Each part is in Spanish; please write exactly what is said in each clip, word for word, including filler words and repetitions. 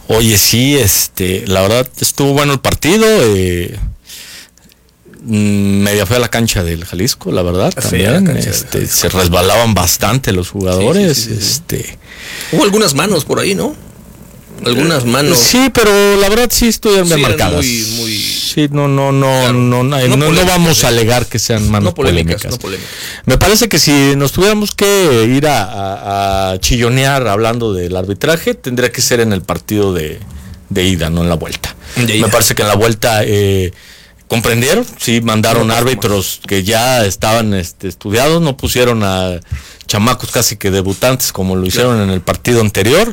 Oye, sí, este, la verdad estuvo bueno el partido. Eh, media fea la cancha del Jalisco, la verdad, también. La este, se resbalaban bastante los jugadores. Sí, sí, sí, sí. Este, hubo algunas manos por ahí, ¿no? Algunas manos. Sí, pero la verdad sí estuvieron bien sí, marcadas. Muy, muy... Sí, no, no, no, claro. no, no, no, no, no vamos a alegar que sean manos no polémicas, polémicas. No polémicas. Me parece que si nos tuviéramos que ir a, a, a chillonear hablando del arbitraje, tendría que ser en el partido de, de ida, no en la vuelta. Me parece que en la vuelta eh, comprendieron, sí, mandaron no, árbitros que ya estaban este, estudiados, no pusieron a chamacos casi que debutantes como lo hicieron claro. en el partido anterior.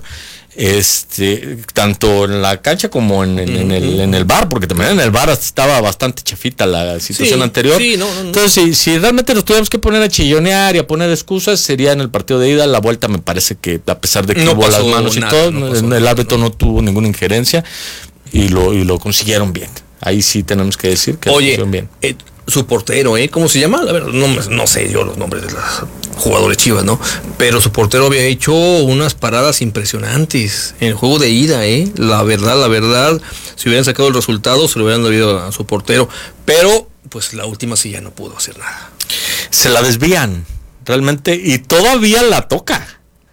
Este, tanto en la cancha como en, en, en, el, en el bar, porque también en el bar estaba bastante chafita la situación sí, anterior. Sí, no, no, no. Entonces, si, si realmente nos tuviéramos que poner a chillonear y a poner excusas, sería en el partido de ida. La vuelta me parece que, a pesar de que no hubo las manos nada, y todo, no pasó, el árbitro no. no tuvo ninguna injerencia y lo, y lo consiguieron bien. Ahí sí tenemos que decir que Oye, lo consiguieron bien. Eh, su portero, ¿eh? ¿Cómo se llama? A ver, no, no sé yo los nombres de los jugadores Chivas, ¿no? Pero su portero había hecho unas paradas impresionantes en el juego de ida, ¿eh? La verdad, la verdad, si hubieran sacado el resultado, se lo hubieran debido a su portero. Pero, pues la última sí ya no pudo hacer nada. Se la desvían, realmente, y todavía la toca.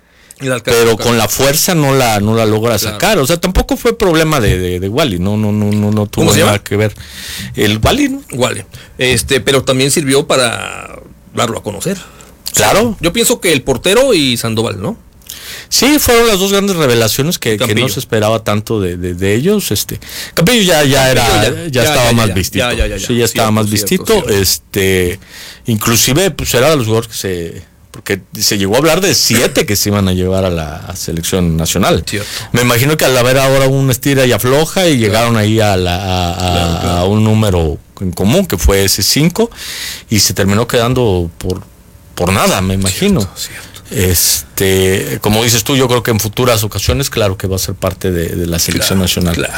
Pero con la fuerza no la no la logra sacar, claro. O sea, tampoco fue problema de, de, de Wally, no no no no no tuvo nada que ver. El Wally, ¿no? Wally. Este, pero también sirvió para darlo a conocer. Claro. O sea, yo pienso que el portero y Sandoval, ¿no? Sí, fueron las dos grandes revelaciones que, que no se esperaba tanto de, de, de ellos. Este, Campillo ya ya era ya, ya, ya estaba ya, más ya, vistito. Ya, ya, ya, ya. Sí, ya estaba cierto, más vistito. Cierto, cierto. Este, inclusive pues era de los jugadores que se porque se llegó a hablar de siete que se iban a llevar a la selección nacional. Cierto. Me imagino que al haber ahora un estira y afloja y claro. llegaron ahí a, la, a, a, claro, claro. a un número en común que fue ese cinco y se terminó quedando por, por nada, me imagino. Cierto, cierto. Este, como dices tú, yo creo que en futuras ocasiones, claro que va a ser parte de, de la selección claro, nacional. Claro.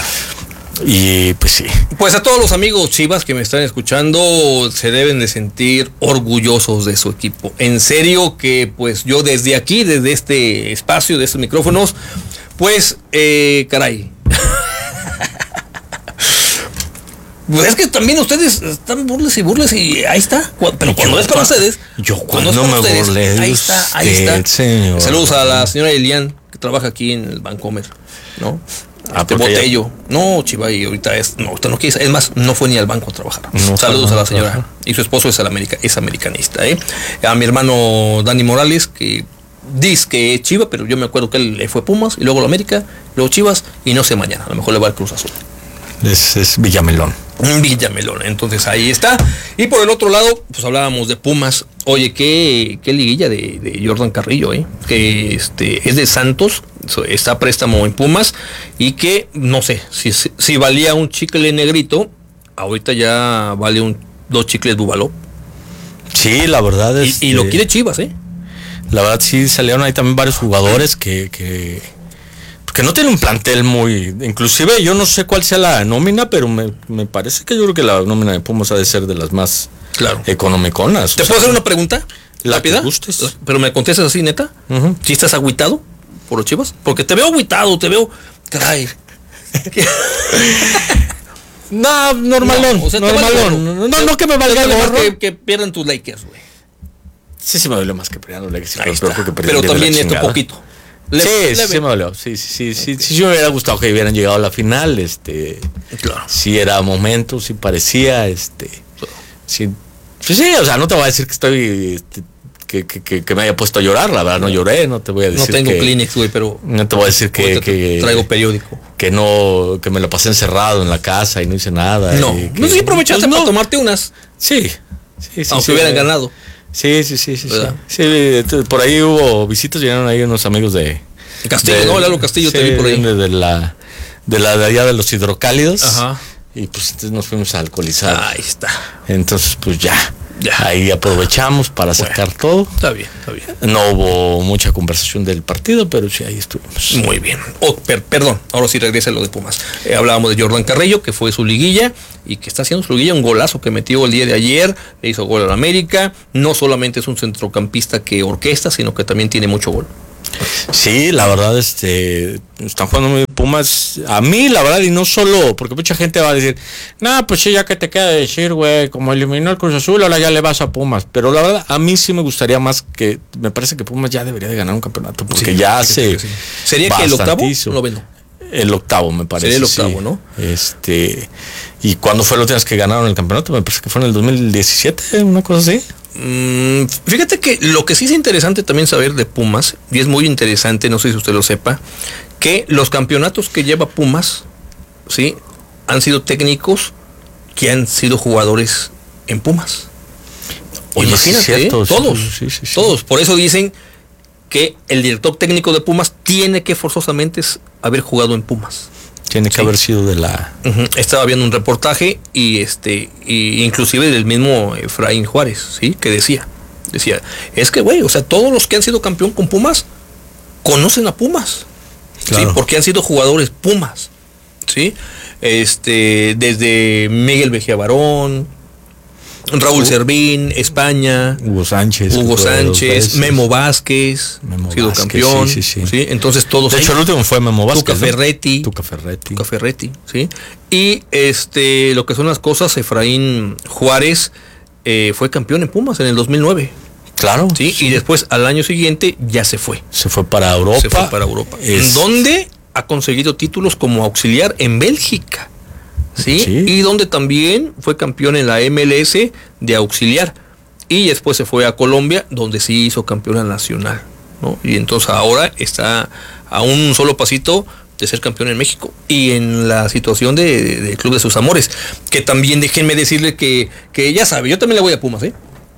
Y pues sí. Pues a todos los amigos Chivas que me están escuchando se deben de sentir orgullosos de su equipo. En serio que pues yo desde aquí, desde este espacio, de estos micrófonos, pues eh, caray. Pues es que también ustedes están burles y burles y ahí está. Pero cuando es para ustedes, yo cuando no me ustedes, burlé ahí está, ahí está. Señor. Saludos a la señora Elian que trabaja aquí en el Bancomer, ¿no? Ah, este Botello. Ya... No, Chiva, y ahorita es. No, ahorita no quiere. Es más, no fue ni al banco a trabajar. No, Saludos no, a la señora. No, no. Y su esposo es, America, es americanista, ¿eh? A mi hermano Dani Morales, que dice que es Chiva, pero yo me acuerdo que él le fue Pumas, y luego la América, luego Chivas, y no sé mañana. A lo mejor le va al Cruz Azul. Es, es Villamelón. Villamelón, entonces ahí está. Y por el otro lado, pues hablábamos de Pumas. Oye, qué, qué liguilla de, de Jordan Carrillo, ¿eh? Que este, es de Santos, está a préstamo en Pumas, y que, no sé, si, si valía un chicle negrito, ahorita ya vale un dos chicles Bubaló. Sí, la verdad es. Y, y lo quiere Chivas, ¿eh? La verdad sí salieron ahí también varios jugadores que... que... que no tiene un plantel muy, inclusive yo no sé cuál sea la nómina, pero me, me parece que yo creo que la nómina de Pumas ha de ser de las más claro. economiconas. ¿Te puedo hacer una pregunta? La rápida, que gustes. Pero me contestas así, neta. Uh-huh. ¿Sí estás agüitado por los Chivas? Porque te veo agüitado, te veo, caray. No, normalón, no, o sea, normalón. No, no, no que me valga el gorro. Que, que pierdan tus Lakers, güey. Sí, sí me duele más que pierdan los Lakers. Pero, pero, pero también esto poquito. Le, sí, leve. sí, sí me dolió. Sí, sí, sí, sí, sí, sí me hubiera gustado que hubieran llegado a la final. Este, claro. Sí era momento, sí parecía, este, sí, sí, sí, o sea, no te voy a decir que estoy, este, que, que, que, que me haya puesto a llorar, la verdad, no lloré, no te voy a decir. No tengo que, Kleenex, güey, pero no te voy a decir que, que traigo periódico, que no, que me lo pasé encerrado en la casa y no hice nada. No, que, no sé si aprovechaste pues, para no. tomarte unas. Sí, sí, sí. Aunque sí, hubieran sí, ganado. Sí, sí, sí, sí, sí. Sí, por ahí hubo visitas, llegaron ahí unos amigos de Castillo, de, ¿no? Lalo Castillo sí, te vi por ahí. De la, de la de allá de los hidrocálidos. Ajá. Y pues entonces nos fuimos a alcoholizar. Ahí está. Entonces, pues ya. ya. Ahí aprovechamos para bueno, sacar todo. Está bien, está bien. No hubo mucha conversación del partido, pero sí, ahí estuvimos. Muy bien. Oh, per, perdón, ahora sí regresa lo de Pumas. Eh, hablábamos de Jordan Carrillo, que fue su liguilla y que está haciendo su liguilla, un golazo que metió el día de ayer, le hizo gol a la América. No solamente es un centrocampista que orquesta, sino que también tiene mucho gol. Sí, la verdad, este, están jugando muy Pumas, a mí la verdad, y no solo, porque mucha gente va a decir, no, pues sí, ya que te queda de decir, güey, como eliminó el Cruz Azul, ahora ya le vas a Pumas. Pero la verdad, a mí sí me gustaría más que, me parece que Pumas ya debería de ganar un campeonato, porque sí, ya hace... Sí. ¿Sería que el octavo? Noveno. El octavo, me parece. Sería el octavo, sí. ¿no? Este, ¿y cuándo fue la última vez que ganaron el campeonato? Me parece que fue en el dos mil diecisiete, una cosa así. Mm, fíjate que lo que sí es interesante también saber de Pumas, y es muy interesante, no sé si usted lo sepa, que los campeonatos que lleva Pumas, ¿sí? Han sido técnicos que han sido jugadores en Pumas. Oye, imagínate, sí, cierto, ¿eh? Todos, sí, sí, sí. todos. Por eso dicen que el director técnico de Pumas tiene que forzosamente haber jugado en Pumas. Tiene que sí. haber sido de la... Uh-huh. Estaba viendo un reportaje y este y inclusive del mismo Efraín Juárez, ¿sí? Que decía, decía, es que güey, o sea, todos los que han sido campeón con Pumas conocen a Pumas, claro. ¿Sí? Porque han sido jugadores Pumas, ¿sí? Este, desde Miguel Mejía Barón, Raúl uh, Servín, España, Hugo Sánchez, Hugo Sánchez, Memo Vázquez, Memo sido Vázquez, campeón, sí, sí, sí. ¿Sí? Entonces todos. De hecho, el último fue Memo Vázquez. Tuca Ferretti, ¿no? Tuca Ferretti, Tuca Ferretti, sí. Y este, lo que son las cosas, Efraín Juárez eh, fue campeón en Pumas en el dos mil nueve. Claro. ¿Sí? Sí. Y después al año siguiente ya se fue. Se fue para Europa. Se fue para Europa. Es... Donde ha conseguido títulos como auxiliar en Bélgica. ¿Sí? ¿Sí? Y donde también fue campeón en la M L S de auxiliar. Y después se fue a Colombia, donde sí hizo campeona nacional, ¿no? Y entonces ahora está a un solo pasito de ser campeón en México. Y en la situación de, de, de Club de sus Amores. Que también déjenme decirle que, que ya sabe, yo también le voy a Pumas, ¿eh?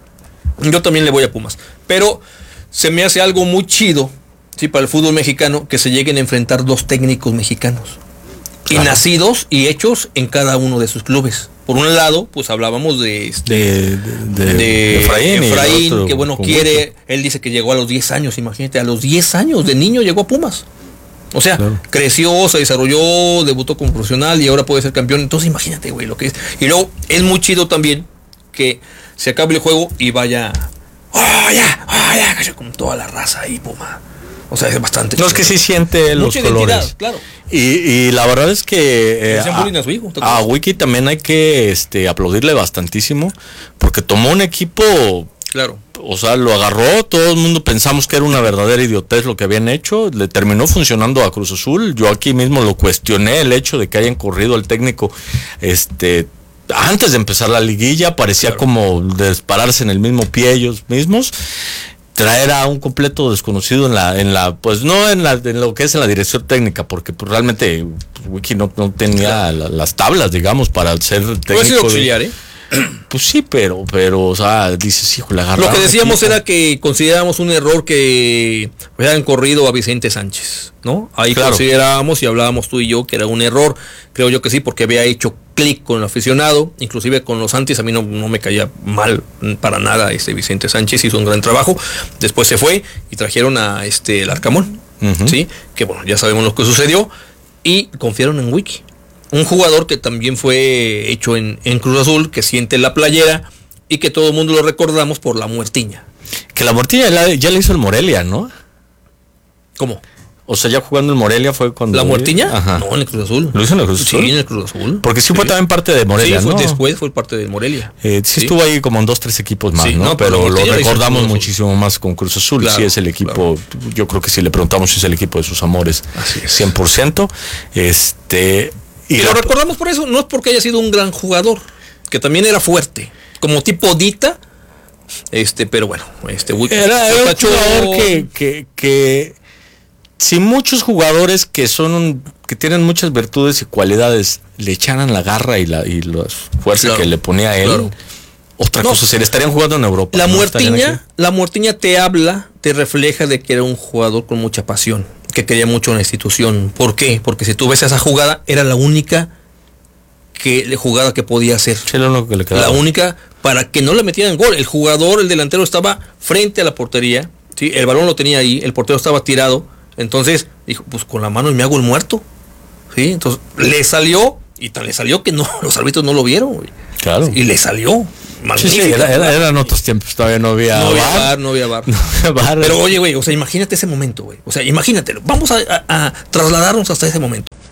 Yo también le voy a Pumas. Pero se me hace algo muy chido, ¿sí? Para el fútbol mexicano, que se lleguen a enfrentar dos técnicos mexicanos. Claro. Y nacidos y hechos en cada uno de sus clubes. Por un lado, pues hablábamos de este, de, de, de, de Efraín, Efraín que bueno, quiere, gusto. Él dice que llegó a los diez años, imagínate, a los diez años de niño llegó a Pumas. O sea, claro. Creció, se desarrolló, debutó como profesional y ahora puede ser campeón. Entonces imagínate, güey, lo que es. Y luego es muy chido también que se acabe el juego y vaya, oh, ya, oh, ya, con toda la raza ahí, Puma. O sea, es bastante. No, es que sí siente los mucha colores. Claro. Y, y la verdad es que eh, a, a, hijo, a Wiki también hay que este, aplaudirle bastantísimo, porque tomó un equipo. Claro. O sea, lo agarró, todo el mundo pensamos que era una verdadera idiotez lo que habían hecho, le terminó funcionando a Cruz Azul. Yo aquí mismo lo cuestioné, el hecho de que hayan corrido al técnico este antes de empezar la liguilla, parecía claro. como dispararse en el mismo pie ellos mismos. Traer a un completo desconocido en la, en la, pues no en la, en lo que es en la dirección técnica, porque pues, realmente pues, Wiki no, no tenía claro. la, las tablas, digamos, para ser técnico. Puede ser auxiliar, ¿eh? Pues sí, pero, pero, o sea, dices, hijo, la agarraron. Lo que decíamos aquí, era que considerábamos un error que hubieran corrido a Vicente Sánchez, ¿no? Ahí claro. considerábamos y hablábamos tú y yo que era un error. Creo yo que sí, porque había hecho clic con el aficionado, inclusive con los Santis. A mí no, no me caía mal para nada este Vicente Sánchez, hizo un gran trabajo. Después se fue y trajeron a este el Arcamón, uh-huh. ¿sí? Que bueno, ya sabemos lo que sucedió. Y confiaron en Wiki. Un jugador que también fue hecho en, en Cruz Azul, que siente la playera y que todo el mundo lo recordamos por la muertiña. Que la muertiña la, ya le hizo el Morelia, ¿no? ¿Cómo? O sea, ya jugando en Morelia fue cuando... ¿La muertiña? Ajá. No, en el Cruz Azul. ¿Lo hizo en el Cruz Azul? Sí, en el Cruz Azul. Porque sí, sí. fue también parte de Morelia, sí, fue, ¿no? Después fue parte de Morelia. Eh, sí, sí estuvo ahí como en dos, tres equipos más, sí, ¿no? no pero, pero lo recordamos muchísimo más con Cruz Azul. Claro, sí es el equipo, claro. Yo creo que si le preguntamos si es el equipo de sus amores, así es. cien por ciento. Este... Y, y lo la... recordamos por eso, no es porque haya sido un gran jugador, que también era fuerte, como tipo Dita, este, pero bueno, este era, era un jugador que, que, que si muchos jugadores que son que tienen muchas virtudes y cualidades le echaran la garra y la y la fuerza claro, que le ponía a él, claro. otra no, cosa, se le estarían jugando en Europa. La ¿no? muertiña, la muertiña te habla, te refleja de que era un jugador con mucha pasión, que quería mucho en la institución. ¿Por qué? Porque si tú ves esa jugada, era la única que jugada que podía hacer. Sí, lo único que le quedaba. La única para que no le metieran gol. El jugador, el delantero estaba frente a la portería, ¿sí? El balón lo tenía ahí, el portero estaba tirado. Entonces dijo, pues con la mano me hago el muerto, ¿sí? Entonces le salió y tan le salió que no, los árbitros no lo vieron, güey. Claro. Y le salió. Sí, sí, era, era, eran otros tiempos, todavía no había no había bar, no había bar. No había bar. Pero oye, güey, o sea, imagínate ese momento, güey. O sea, imagínatelo. Vamos a, a, a trasladarnos hasta ese momento.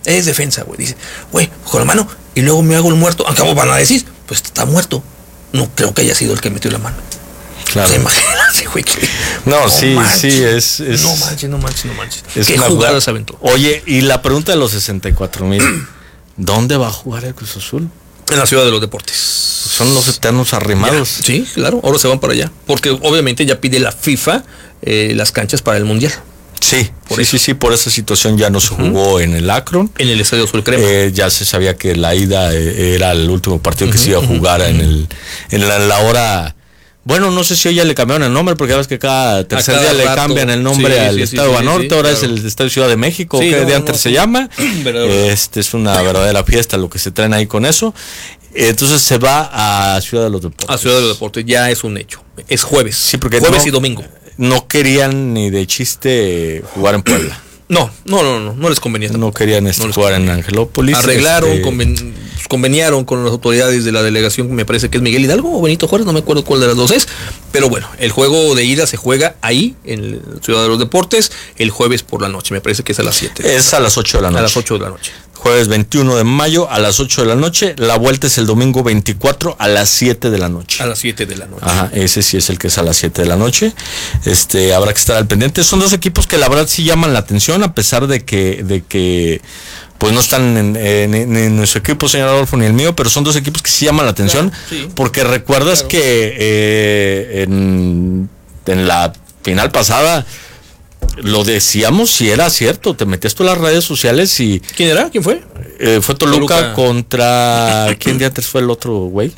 es defensa, güey. Dice, güey, con la mano y luego me hago el muerto. Acabo van a decir, pues está muerto. No creo que haya sido el que metió la mano. Claro. O sea, imagínate, güey. Que, no, no, sí, manches, sí, es, es. No manches, no manches, no manches. Es ¿Qué jugada se aventó? Oye, y la pregunta de los sesenta y cuatro mil, ¿dónde va a jugar el Cruz Azul? En la Ciudad de los Deportes. Son los eternos arrimados. Ya, sí, claro, ahora se van para allá. Porque obviamente ya pide la FIFA eh, las canchas para el Mundial. Sí, por sí, eso. sí, sí, por esa situación ya no se jugó uh-huh. en el Akron. En el Estadio Azul Crema. Eh, ya se sabía que la ida eh, era el último partido que uh-huh, se iba a jugar uh-huh. en el en la, la hora. Bueno, no sé si hoy ya le cambiaron el nombre, porque sabes que cada tercer cada día rato. le cambian el nombre sí, al sí, Estadio sí, Banorte, sí, sí, ahora claro. es el Estadio Ciudad de México, sí, que no, de antes no, se no. llama. Este es una verdadera fiesta lo que se traen ahí con eso. Entonces se va a Ciudad de los Deportes. A Ciudad de los Deportes, ya es un hecho. Es jueves. Sí, porque jueves no, y domingo. No querían ni de chiste jugar en Puebla. No, no, no, no, no les convenía. No querían este, no jugar convenía. en Angelópolis. Arreglaron, este... conven, conveniaron con las autoridades de la delegación, me parece que es Miguel Hidalgo o Benito Juárez, no me acuerdo cuál de las dos es. Pero bueno, el juego de ida se juega ahí, en Ciudad de los Deportes, el jueves por la noche, me parece que es a las siete. Es a las ocho de la noche. A las ocho de la noche. Jueves veintiuno de mayo a las ocho de la noche. La vuelta es el domingo veinticuatro a las siete de la noche. A las siete de la noche. Ajá, ese sí es el que es a las siete de la noche. Este, habrá que estar al pendiente. Son dos equipos que la verdad sí llaman la atención, a pesar de que, de que pues no están en, en, en nuestro equipo, señor Adolfo, ni el mío, pero son dos equipos que sí llaman la atención. Claro, sí. Porque recuerdas claro. que eh, en, en la final pasada lo decíamos si era cierto, te metías tú en las redes sociales y... ¿Quién era? ¿Quién fue? Eh, fue Toluca, Toluca contra... ¿Quién de antes fue el otro güey?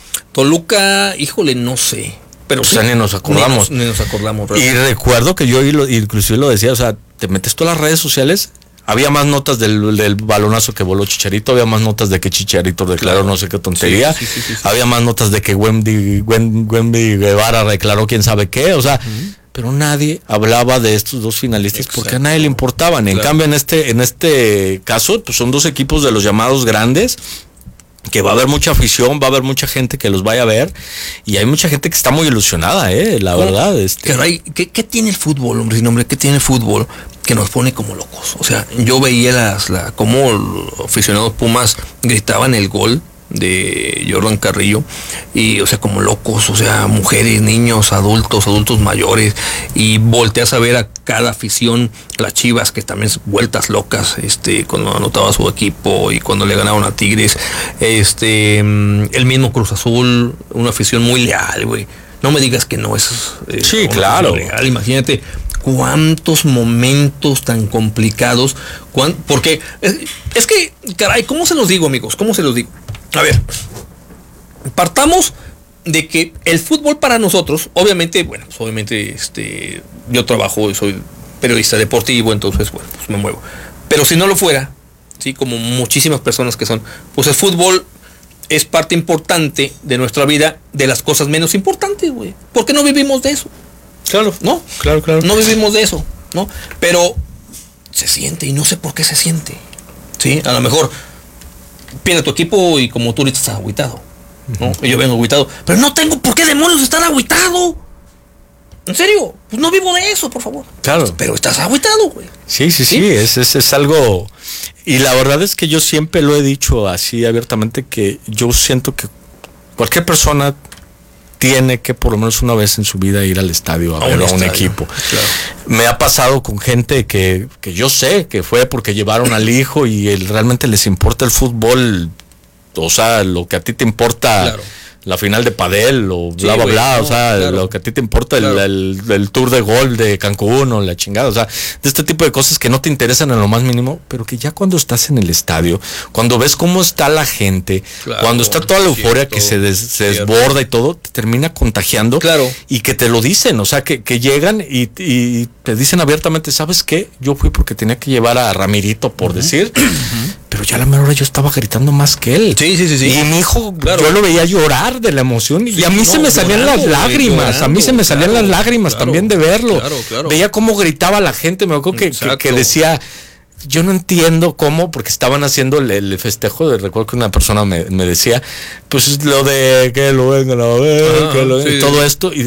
Toluca, híjole, no sé. Pero o sea, sí, ni nos acordamos. Ni nos, ni nos acordamos. Realmente. Y recuerdo que yo inclusive lo decía, o sea, te metes tú en las redes sociales, había más notas del, del balonazo que voló Chicharito, había más notas de que Chicharito declaró claro. no sé qué tontería, sí, sí, sí, sí, sí. había más notas de que Wemby, Wemby Guevara declaró quién sabe qué, o sea... Uh-huh. Pero nadie hablaba de estos dos finalistas Exacto. porque a nadie le importaban. En claro. cambio, en este, en este caso, pues son dos equipos de los llamados grandes, que va a haber mucha afición, va a haber mucha gente que los vaya a ver, y hay mucha gente que está muy ilusionada, eh, la ¿Cómo? verdad. Este. Caray, ¿qué, ¿qué tiene el fútbol, hombre sin nombre? ¿Qué tiene el fútbol que nos pone como locos? O sea, yo veía las, la, cómo los aficionados Pumas gritaban el gol de Jordan Carrillo y o sea como locos, o sea mujeres, niños, adultos, adultos mayores, y volteas a ver a cada afición, las Chivas que también vueltas locas, este cuando anotaba su equipo y cuando le ganaron a Tigres, este el mismo Cruz Azul, una afición muy leal, güey. No me digas que no es eh, sí, claro. Leal, imagínate cuántos momentos tan complicados, cuán, porque es, es que caray, ¿cómo se los digo, amigos? ¿Cómo se los digo? A ver, partamos de que el fútbol para nosotros, obviamente, bueno, pues obviamente este, yo trabajo, soy periodista deportivo, entonces, bueno, pues me muevo. Pero si no lo fuera, sí, como muchísimas personas que son, pues el fútbol es parte importante de nuestra vida, de las cosas menos importantes, güey. ¿Por qué no vivimos de eso? Claro, ¿no? Claro, claro. No vivimos de eso, ¿no? Pero se siente y no sé por qué se siente, ¿sí? A lo mejor pierde tu equipo y como tú ahorita estás agüitado, ¿no? Uh-huh. Y yo vengo agüitado, pero no tengo por qué demonios estar agüitado. En serio, pues no vivo de eso, por favor. Claro. Pero estás agüitado, güey. Sí, sí, sí, sí. Es, es, es algo... Y la verdad es que yo siempre lo he dicho así abiertamente, que yo siento que cualquier persona tiene que por lo menos una vez en su vida ir al estadio a, a ver un a un equipo. Claro. Me ha pasado con gente que, que yo sé que fue porque llevaron al hijo y el, realmente les importa el fútbol, o sea, lo que a ti te importa... Claro. La final de Padel o bla, sí, bla, bla, no, o sea, claro. Lo que a ti te importa, claro. el, el, el tour de golf de Cancún o la chingada, o sea, de este tipo de cosas que no te interesan en lo más mínimo, pero que ya cuando estás en el estadio, cuando ves cómo está la gente, claro, cuando está toda la euforia cierto, que se, des, se desborda y todo, te termina contagiando, claro. Y que te lo dicen, o sea, que, que llegan y, y te dicen abiertamente, ¿sabes qué? Yo fui porque tenía que llevar a Ramirito, por uh-huh. decir, uh-huh. pero ya a la mera hora yo estaba gritando más que él. Sí, sí, sí, sí. Y mi hijo, claro. Yo lo veía llorar de la emoción y sí, a mí no, se me salían llorando, las lágrimas, llorando, a mí se me salían claro, las lágrimas claro, también de verlo. Claro, claro. Veía cómo gritaba la gente, me acuerdo que, que, que decía, yo no entiendo cómo, porque estaban haciendo el, el festejo, de, recuerdo que una persona me, me decía, pues lo de que lo vengan a ver, ah, que lo vengan, sí, todo esto, y decía,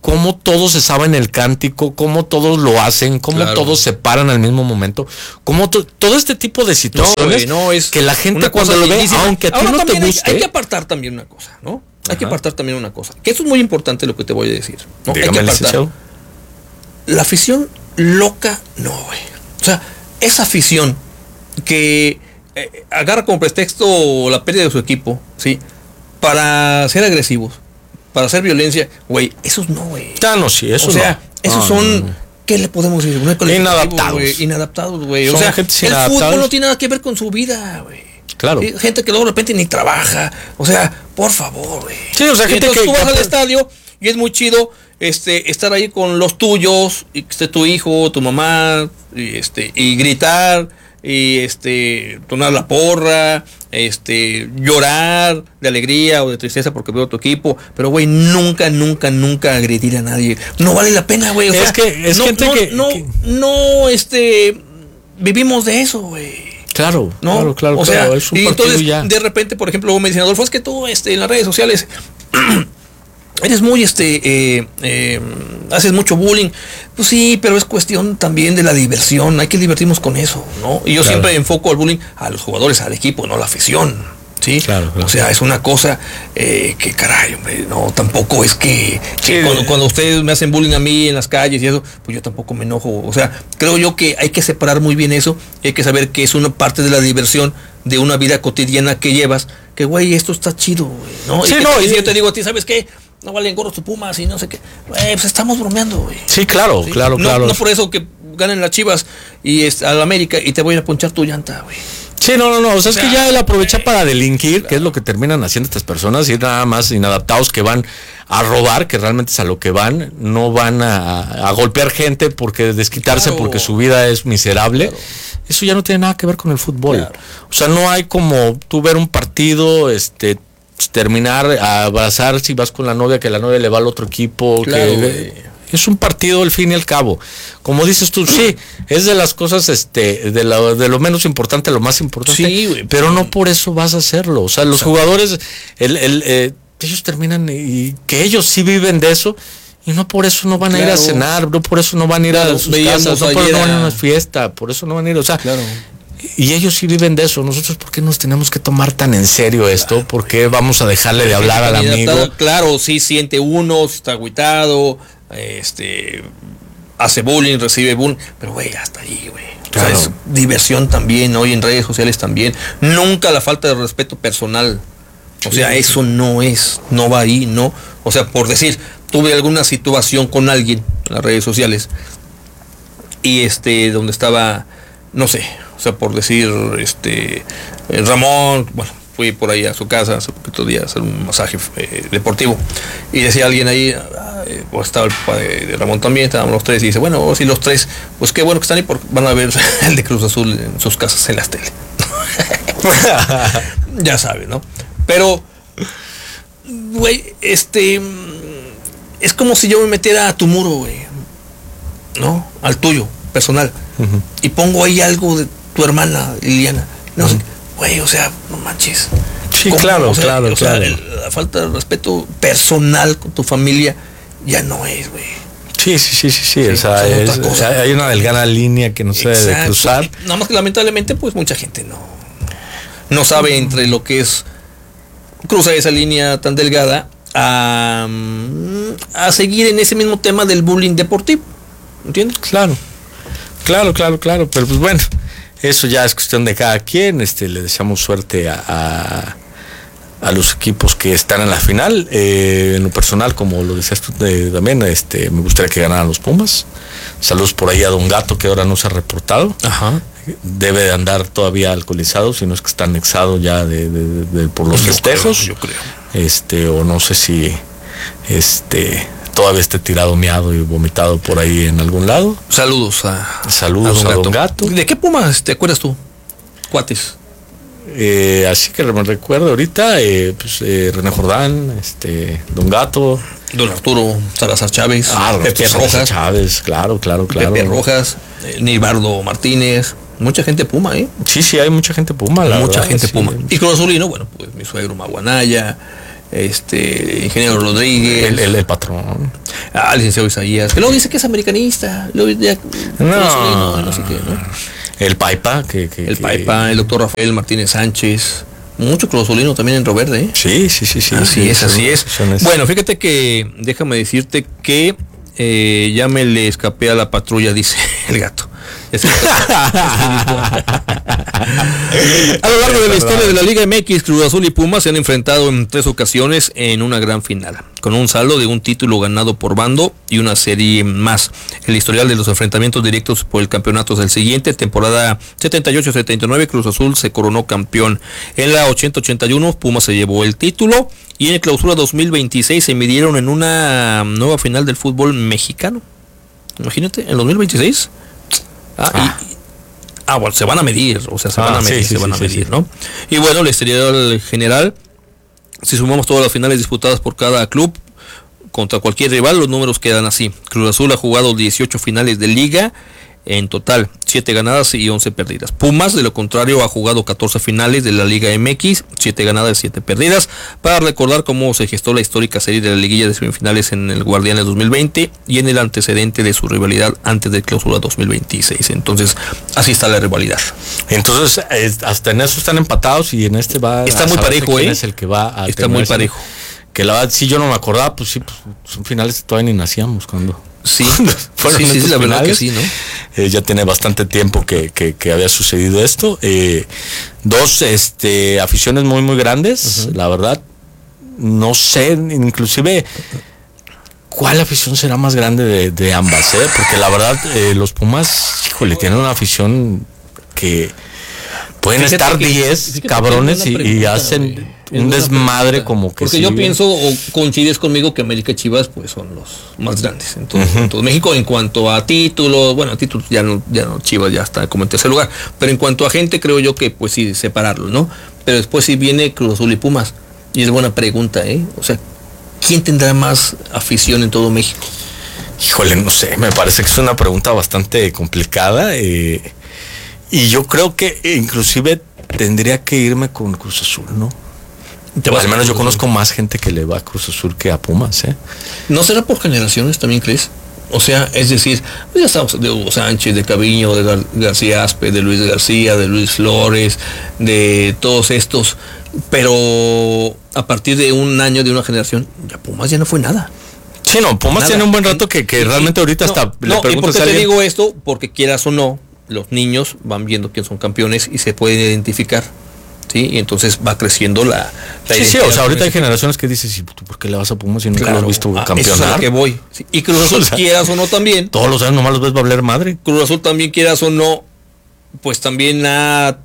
cómo todos se saben el cántico, cómo todos lo hacen, cómo claro. todos se paran al mismo momento, cómo to, todo este tipo de situaciones no, wey, no, es que la gente cuando lo ve, dice, aunque a ti no te guste. Hay, hay que apartar también una cosa, ¿no? Hay Ajá. que apartar también una cosa, que eso es muy importante lo que te voy a decir, ¿no? Dígame, hay que apartar. Licenciado. La afición loca, no, güey. O sea, esa afición que eh, agarra como pretexto la pérdida de su equipo, ¿sí? Para ser agresivos, para hacer violencia, güey, esos no, güey. Ya no, sí, eso o sea, no. esos no, son, no, no. ¿qué le podemos decir? Inadaptados. Wey, inadaptados, güey. O sea, el fútbol no tiene nada que ver con su vida, güey. Claro. ¿Sí? Gente que luego de repente ni trabaja. O sea, por favor, güey. Sí, o sea, gente entonces que... tú vas al estadio y es muy chido este estar ahí con los tuyos, y que esté tu hijo, tu mamá, y este, y gritar, y este, tonar la porra, este, llorar de alegría o de tristeza porque veo tu equipo, pero güey, nunca, nunca, nunca agredir a nadie. No vale la pena, güey. O es sea, que es no, gente no, que, no, que... no, este, vivimos de eso, güey. Claro, ¿no? claro, claro, o claro, sea, es un y entonces ya. de repente, por ejemplo, me dicen, Adolfo, es que tú este, en las redes sociales eres muy, este, eh, eh, haces mucho bullying. Pues sí, pero es cuestión también de la diversión, hay que divertirnos con eso, ¿no? Y yo claro. siempre enfoco al bullying a los jugadores, al equipo, no a la afición. ¿Sí? Claro, claro. O sea, es una cosa eh, que caray, hombre, no, tampoco es que, que sí, cuando, cuando ustedes me hacen bullying a mí en las calles y eso, pues yo tampoco me enojo. O sea, creo yo que hay que separar muy bien eso, hay que saber que es una parte de la diversión de una vida cotidiana que llevas, que güey, esto está chido, güey, ¿no? Sí, y que, no, y y yo te digo a ti, ¿sabes qué? No valen gorros tu Pumas y no sé qué. Güey, pues estamos bromeando, güey. Sí, claro, ¿sí? claro, no, claro. No por eso que ganen las Chivas y es, al América y te voy a ponchar tu llanta, güey. Sí, no, no, no, o sea, o sea, es que ya él aprovecha para delinquir, claro. que es lo que terminan haciendo estas personas, y nada más inadaptados que van a robar, que realmente es a lo que van, no van a, a golpear gente porque desquitarse claro. porque su vida es miserable. Claro. Eso ya no tiene nada que ver con el fútbol. Claro. O sea, no hay como tú ver un partido, este, terminar a abrazar si vas con la novia, que la novia le va al otro equipo, claro, que es un partido al fin y al cabo. Como dices tú, sí, es de las cosas, este, de lo, de lo menos importante a lo más importante, sí, güey, pero no por eso vas a hacerlo. O sea, los claro. jugadores, el, el, eh, ellos terminan y que ellos sí viven de eso. Y no por eso no van claro. a ir a cenar, no por eso no van a ir claro, a sus casas, no por eso no van a ir a una fiesta, por eso no van a ir, o sea, claro. y ellos sí viven de eso. Nosotros, ¿por qué nos tenemos que tomar tan en serio esto? Claro, ¿por qué vamos a dejarle de hablar al amigo? Claro, sí siente uno, está agüitado, este, hace bullying, recibe bullying, pero güey, hasta ahí, güey. Claro. O sea, es diversión también, hoy en redes sociales también. Nunca la falta de respeto personal. O sea, sí. eso no es, no va ahí, no. O sea, por decir, tuve alguna situación con alguien en las redes sociales y este, donde estaba, no sé, o sea, por decir, este, Ramón, bueno, fui por ahí a su casa hace poquitos días a hacer un masaje eh, deportivo y decía alguien ahí, ah, eh, pues estaba el papá de, de Ramón también, estábamos los tres y dice, bueno, si los tres, pues qué bueno que están ahí porque van a ver el de Cruz Azul en sus casas en las tele. Ya saben, ¿no? Pero, güey, este, es como si yo me metiera a tu muro, güey, ¿no? Al tuyo, personal, uh-huh. y pongo ahí algo de tu hermana, Liliana, no uh-huh. sé, güey, o sea, no manches. Sí, claro, o sea, claro, o sea, claro. El, la falta de respeto personal con tu familia ya no es, güey. Sí, sí, sí, sí, sí, sí, o sea, es, o sea, hay una delgada línea que no se debe de cruzar. Nada más que lamentablemente, pues mucha gente no, no sabe entre lo que es cruzar esa línea tan delgada a, a seguir en ese mismo tema del bullying deportivo, ¿entiendes? Claro, claro, claro, claro, pero pues bueno, eso ya es cuestión de cada quien. Este, le deseamos suerte a, a, a los equipos que están en la final. Eh, en lo personal, como lo decías tú eh, también, este, me gustaría que ganaran los Pumas. Saludos por ahí a Don Gato, que ahora no se ha reportado. Ajá. Debe de andar todavía alcoholizado, si no es que está anexado ya de, de, de, de por los yo festejos. Creo, yo creo. Este, o no sé si este todavía esté tirado, meado y vomitado por ahí en algún lado. Saludos a Saludos a Don, a Don Gato. ¿De qué Pumas te acuerdas tú? Cuates. Eh, así que me recuerdo ahorita, eh, pues, eh, René Jordán, este, Don Gato, Don Arturo Salazar Chávez, ah, Pepe Rojas Chávez, claro, claro, claro. Pepe Rojas, eh, Nibardo Martínez, mucha gente Puma, ¿eh? Sí, sí, hay mucha gente Puma, la mucha verdad, gente sí. Puma. Y Cruz Azulino, bueno, pues mi suegro Maguanaya, este, ingeniero Rodríguez, el, el, el patrón, ah, el licenciado Isaías, que luego dice que es americanista, luego ya, no, no, no sé qué, ¿no? El Paipa, que, que el que... Paipa, el doctor Rafael Martínez Sánchez, mucho cruzazulino también en Río Verde, ¿eh? Sí, sí, sí, sí. Así sí, es, son, así es. Bueno, fíjate que, déjame decirte que eh, ya me le escapé a la patrulla, dice el gato. A lo largo de la historia de la Liga M X, Cruz Azul y Pumas se han enfrentado en tres ocasiones en una gran final, con un saldo de un título ganado por bando y una serie más. El historial de los enfrentamientos directos por el campeonato es el siguiente: temporada setenta y ocho setenta y nueve, Cruz Azul se coronó campeón. En la ochenta ochenta y uno, Pumas se llevó el título, y en el clausura dos mil veintiséis se midieron en una nueva final del fútbol mexicano. Imagínate, en dos mil veintiséis. Ah, ah. Y, ah, bueno, se van a medir, o sea, se ah, van a medir, sí, se sí, van sí, a medir, sí, ¿no? Y bueno, la historial general, si sumamos todas las finales disputadas por cada club contra cualquier rival, los números quedan así. Cruz Azul ha jugado dieciocho finales de liga, en total siete ganadas y once perdidas. Pumas, de lo contrario, ha jugado catorce finales de la Liga M X, siete ganadas y siete perdidas, para recordar cómo se gestó la histórica serie de la liguilla de semifinales en el Guardianes dos mil veinte y en el antecedente de su rivalidad antes de clausura dos mil veintiséis. Entonces, así está la rivalidad. Entonces, hasta en eso están empatados, y en este va está muy parejo, ¿eh? Es el que va a está muy parejo. Que la verdad, si yo no me acordaba, pues sí, pues, son finales que todavía ni nacíamos cuando... Sí, fueron sí, sí, sí, la verdad que sí, ¿no? Eh, ya tiene bastante tiempo que, que, que había sucedido esto. Eh, dos este, aficiones muy, muy grandes, uh-huh. La verdad. No sé, inclusive, ¿cuál afición será más grande de, de ambas? Eh? Porque la verdad, eh, los Pumas, híjole, tienen una afición que... Pueden fíjate estar diez cabrones y, y hacen wey, un desmadre como que porque sí, yo wey. pienso, o coincides conmigo, que América y Chivas pues son los más grandes en todo, uh-huh. en todo México en cuanto a títulos. Bueno, títulos ya no, ya no, Chivas ya está como en tercer lugar, pero en cuanto a gente creo yo que pues sí, separarlos, ¿no? Pero después sí viene Cruz Azul y Pumas, y es buena pregunta, ¿eh? O sea, ¿quién tendrá más afición en todo México? Híjole, no sé, me parece que es una pregunta bastante complicada, eh y yo creo que inclusive tendría que irme con Cruz Azul, ¿no? Al menos yo conozco más gente que le va a Cruz Azul que a Pumas, ¿eh? ¿No será por generaciones también, crees? O sea, es decir, ya estamos de Hugo Sánchez, de Caviño, de Gar- García Aspe, de Luis García, de Luis Flores, de todos estos, pero a partir de un año, de una generación, ya Pumas ya no fue nada. Sí, no, Pumas nada. Tiene un buen rato que, que realmente ahorita no, hasta no, le preguntas ¿y por qué te digo esto? Porque quieras o no, los niños van viendo quién son campeones y se pueden identificar, ¿sí? Y entonces va creciendo la, la sí, sí, o sea, ahorita hay generaciones que dices, ¿y tú por qué le vas a Pumas si nunca claro, lo has visto campeonar? Eso es a lo que voy. Sí. Y Cruz Azul, o sea, quieras o no también. Todos los años nomás los ves valer madre. Cruz Azul también, quieras o no, pues también ha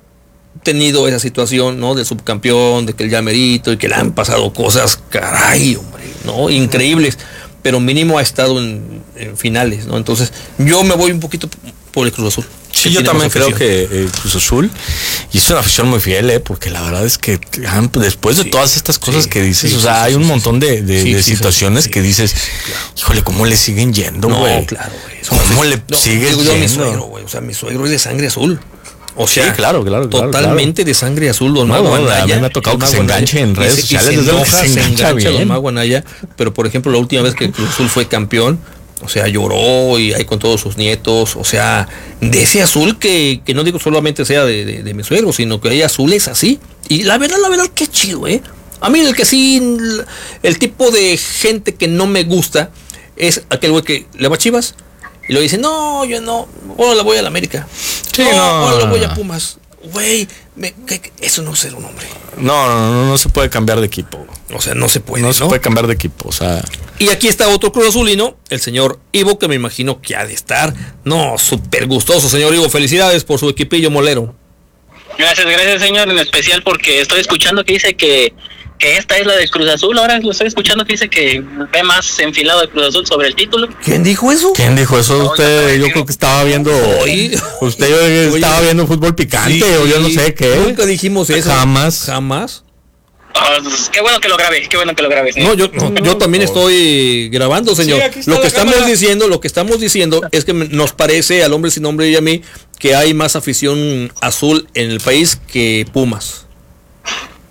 tenido esa situación, ¿no? De subcampeón, de que el llamerito y que le han pasado cosas, caray, hombre, ¿no? Increíbles. Pero mínimo ha estado en, en finales, ¿no? Entonces, yo me voy un poquito por el Cruz Azul. Sí, yo también creo que eh, Cruz Azul, y es una afición muy fiel, ¿eh? Porque la verdad es que después de sí, todas estas cosas sí, que dices, sí, o sea, sí, hay un sí, montón de, de, sí, de sí, situaciones sí, que dices, sí, claro. Híjole, ¿cómo le siguen yendo, güey? No, claro, güey. ¿Cómo le no, siguen yendo? Mi suegro, güey, o sea, mi suegro es de sangre azul. O sea, sí, claro, claro, totalmente claro. de sangre azul, don Mago no, Anaya. A mí me ha tocado que se enganche en redes sociales. Se, enoja, se, se engancha bien. Don Mago Anaya, pero por ejemplo, la última vez que Cruz Azul fue campeón, o sea, lloró y ahí con todos sus nietos, o sea, de ese azul que, que no digo solamente sea de, de, de mi suegro, sino que hay azules así. Y la verdad, la verdad, qué chido, ¿eh? A mí el que sí, el, el tipo de gente que no me gusta es aquel güey que le va a Chivas y lo dice, no, yo no, ahora le voy a la América. Sí, no, ahora le voy a Pumas. Güey, eso no es ser un hombre. No, no, no, no se puede cambiar de equipo. O sea, no se puede. No, ¿no? se puede cambiar de equipo, o sea. Y aquí está otro Cruz Azulino, el señor Ivo, que me imagino que ha de estar, no, súper gustoso, señor Ivo. Felicidades por su equipillo molero. Gracias, gracias, señor, en especial porque estoy escuchando que dice que, que esta es la de Cruz Azul. Ahora lo estoy escuchando que dice que ve más enfilado de Cruz Azul sobre el título. ¿Quién dijo eso? ¿Quién dijo eso? No, usted, yo creo que estaba viendo. Oye, usted yo estaba oye, viendo fútbol picante, sí, o yo no sé qué. Nunca dijimos eso. Jamás. Jamás. Oh, qué bueno que lo grabé, qué bueno que lo grabé. No, yo, no, yo también estoy grabando, señor. Sí, lo que estamos cámara. diciendo, lo que estamos diciendo es que nos parece al hombre sin nombre y a mí que hay más afición azul en el país que Pumas.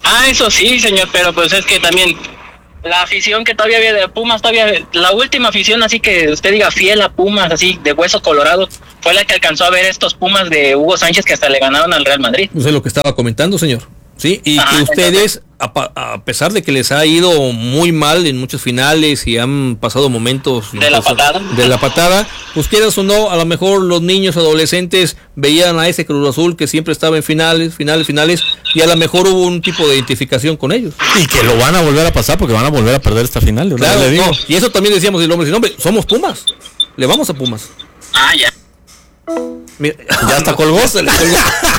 Ah, eso sí, señor, pero pues es que también la afición que todavía había de Pumas, todavía la última afición así que usted diga fiel a Pumas, así de hueso colorado, fue la que alcanzó a ver estos Pumas de Hugo Sánchez que hasta le ganaron al Real Madrid. Eso es lo que estaba comentando, señor. Sí, y Ajá, que ustedes, a, a pesar de que les ha ido muy mal en muchas finales y han pasado momentos de la patada, de la patada, pues quieras o no, a lo mejor los niños adolescentes veían a ese Cruz Azul que siempre estaba en finales, finales, finales, y a lo mejor hubo un tipo de identificación con ellos. Y que lo van a volver a pasar porque van a volver a perder esta final. ¿No? Claro, le digo. No, y eso también decíamos el hombre sin nombre, somos Pumas, le vamos a Pumas. Ah, ya. Mira, ya hasta colgó. Se le colgó.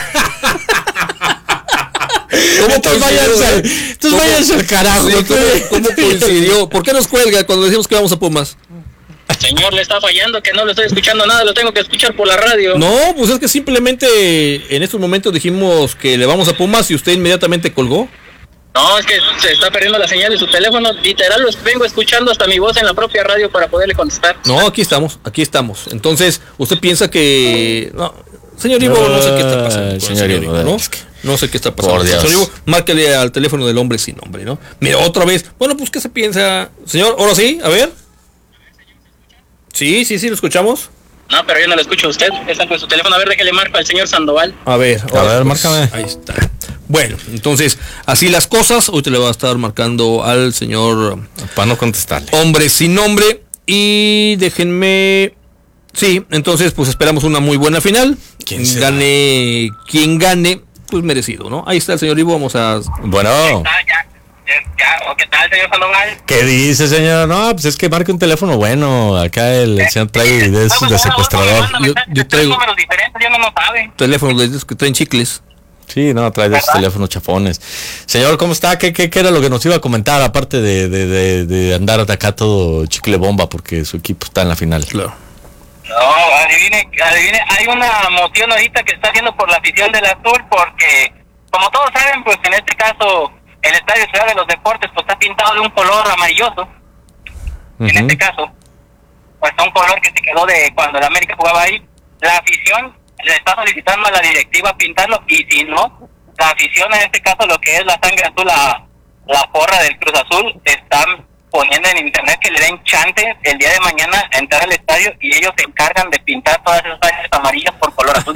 ¿Cómo Entonces váyanse, entonces váyanse al carajo. Sí, ¿cómo, ¿Cómo coincidió? ¿Por qué nos cuelga cuando decimos que vamos a Pumas? Señor, le está fallando, que no le estoy escuchando nada, lo tengo que escuchar por la radio. No, pues es que simplemente en estos momentos dijimos que le vamos a Pumas y usted inmediatamente colgó. No, es que se está perdiendo la señal de su teléfono, literal, los vengo escuchando hasta mi voz en la propia radio para poderle contestar. No, aquí estamos, aquí estamos. Entonces, usted piensa que... No, señor Ivo, no, no sé qué está pasando. Señor Ivo, ¿no? Es que... No sé qué está pasando. Por Dios. Señor Ivo, márquele al teléfono del hombre sin nombre, ¿no? Mira, otra vez. Bueno, pues, ¿qué se piensa? Señor, ahora sí, a ver. Sí, sí, sí, lo escuchamos. No, pero yo no lo escucho a usted. Está con su teléfono. A ver, de que le marco al señor Sandoval. A ver, a ver, pues, márcame. Ahí está. Bueno, entonces, así las cosas. Hoy te le va a estar marcando al señor... Para no contestarle. Hombre sin nombre. Y déjenme... Sí, entonces, pues esperamos una muy buena final. ¿Quién será? Gane quien gane, pues merecido, ¿no? Ahí está el señor Ivo, vamos a... Bueno. Ya, ya, ya. ¿Qué tal, señor Sandoval? ¿Qué dice, señor? No, pues es que marque un teléfono bueno. Acá el, el señor trae de, de secuestrador. Yo, yo traigo números diferentes, yo no lo sabe. teléfonos de esos que traen chicles. Sí, no, trae de esos teléfonos chafones. Señor, ¿cómo está? ¿Qué, qué, qué era lo que nos iba a comentar? Aparte de, de, de, de andar acá todo chicle bomba porque su equipo está en la final. Claro. No, adivine, adivine, hay una moción ahorita que está haciendo por la afición del Azul porque, como todos saben, pues en este caso el Estadio Ciudad de los Deportes pues está pintado de un color amarilloso. Uh-huh. En este caso, pues un color que se quedó de cuando el América jugaba ahí. La afición le está solicitando a la directiva pintarlo y si no, la afición en este caso lo que es la sangre azul, la, la porra del Cruz Azul, están poniendo en internet que le den chance el día de mañana a entrar al estadio y ellos se encargan de pintar todas esas rayas amarillas por color azul.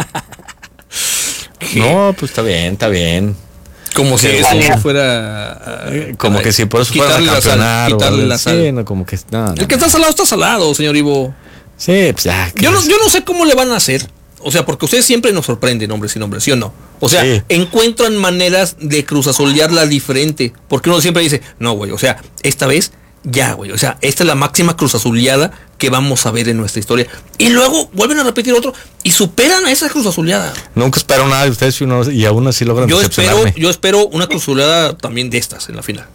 No, pues está bien, está bien. Como si eso valía. fuera... Uh, como que si por eso fuera a campeonar. Quitarle la sal. Sí, no, como que... No, no, el que está salado está salado, señor Ivo. Sí, pues ya. Yo no, yo no sé cómo le van a hacer. O sea, porque ustedes siempre nos sorprenden, hombre sin nombre, ¿sí o no? O sea, sí. encuentran maneras de cruzazolearla diferente. Porque uno siempre dice, no, güey, o sea, esta vez... Ya, güey, o sea, esta es la máxima cruzazuleada que vamos a ver en nuestra historia. Y luego vuelven a repetir otro y superan a esa cruzazuleada. Nunca espero nada de ustedes y, uno, y aún así logran yo espero, yo espero una cruzazuleada también de estas en la final.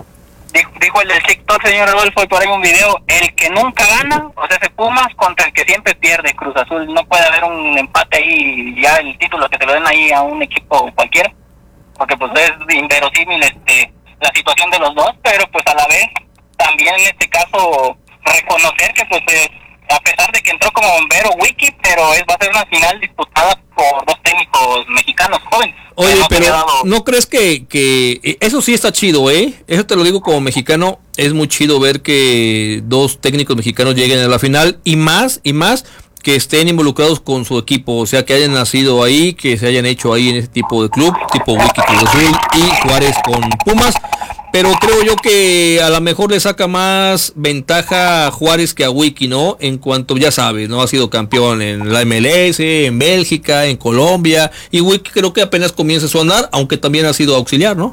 Dijo, dijo el del TikTok, señor Rodolfo, y por ahí un video, el que nunca gana, o sea, ese Pumas contra el que siempre pierde, Cruz Azul. No puede haber un empate ahí y ya el título que se lo den ahí a un equipo cualquiera. Porque pues es inverosímil este, la situación de los dos, pero pues a la vez... También en este caso reconocer que pues eh, a pesar de que entró como bombero Wiki, pero es va a ser una final disputada por dos técnicos mexicanos jóvenes. Oye, no pero dado... ¿no crees que, que eso sí está chido, eh? Eso te lo digo como mexicano, es muy chido ver que dos técnicos mexicanos lleguen a la final y más, y más que estén involucrados con su equipo, o sea, que hayan nacido ahí, que se hayan hecho ahí en ese tipo de club, tipo Wiki Cruz Azul y Juárez con Pumas. Pero creo yo que a lo mejor le saca más ventaja a Juárez que a Wiki, ¿no? En cuanto, ya sabes, ¿no? Ha sido campeón en la M L S, en Bélgica, en Colombia. Y Wiki creo que apenas comienza su andar, aunque también ha sido auxiliar, ¿no?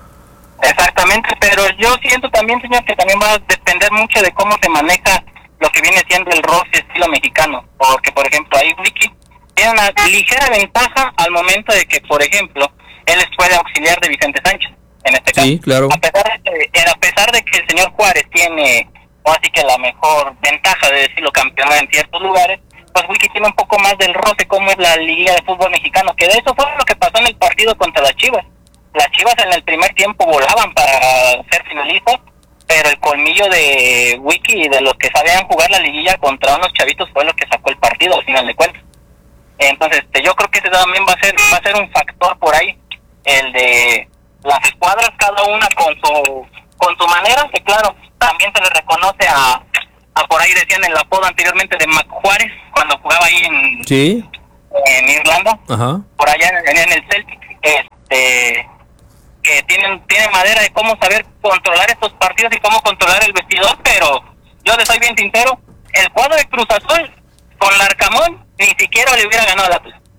Exactamente, pero yo siento también, señor, que también va a depender mucho de cómo se maneja lo que viene siendo el roce estilo mexicano. Porque, por ejemplo, ahí Wiki tiene una ligera ventaja al momento de que, por ejemplo, él puede auxiliar de Vicente Sánchez. En este caso, sí, claro. a pesar de que, a pesar de que el señor Juárez tiene, o así que la mejor ventaja de decirlo campeón en ciertos lugares, pues Wiki tiene un poco más del roce como es la Liga de Fútbol Mexicano, que de eso fue lo que pasó en el partido contra las Chivas. Las Chivas en el primer tiempo volaban para ser finalistas, pero el colmillo de Wiki y de los que sabían jugar la liguilla contra unos chavitos fue lo que sacó el partido al final de cuentas. Entonces, este, yo creo que ese también va a ser va a ser un factor por ahí, el de las escuadras, cada una con su con su manera, que claro, también se le reconoce a, a por ahí decían el apodo anteriormente de Mac Juárez, cuando jugaba ahí en, ¿sí? en Irlanda, ajá, por allá en, en el Celtic, este, que tienen, tienen madera de cómo saber controlar estos partidos y cómo controlar el vestidor, pero yo les soy bien sincero, el cuadro de Cruz Azul con Larcamón ni siquiera le hubiera ganado la plaza,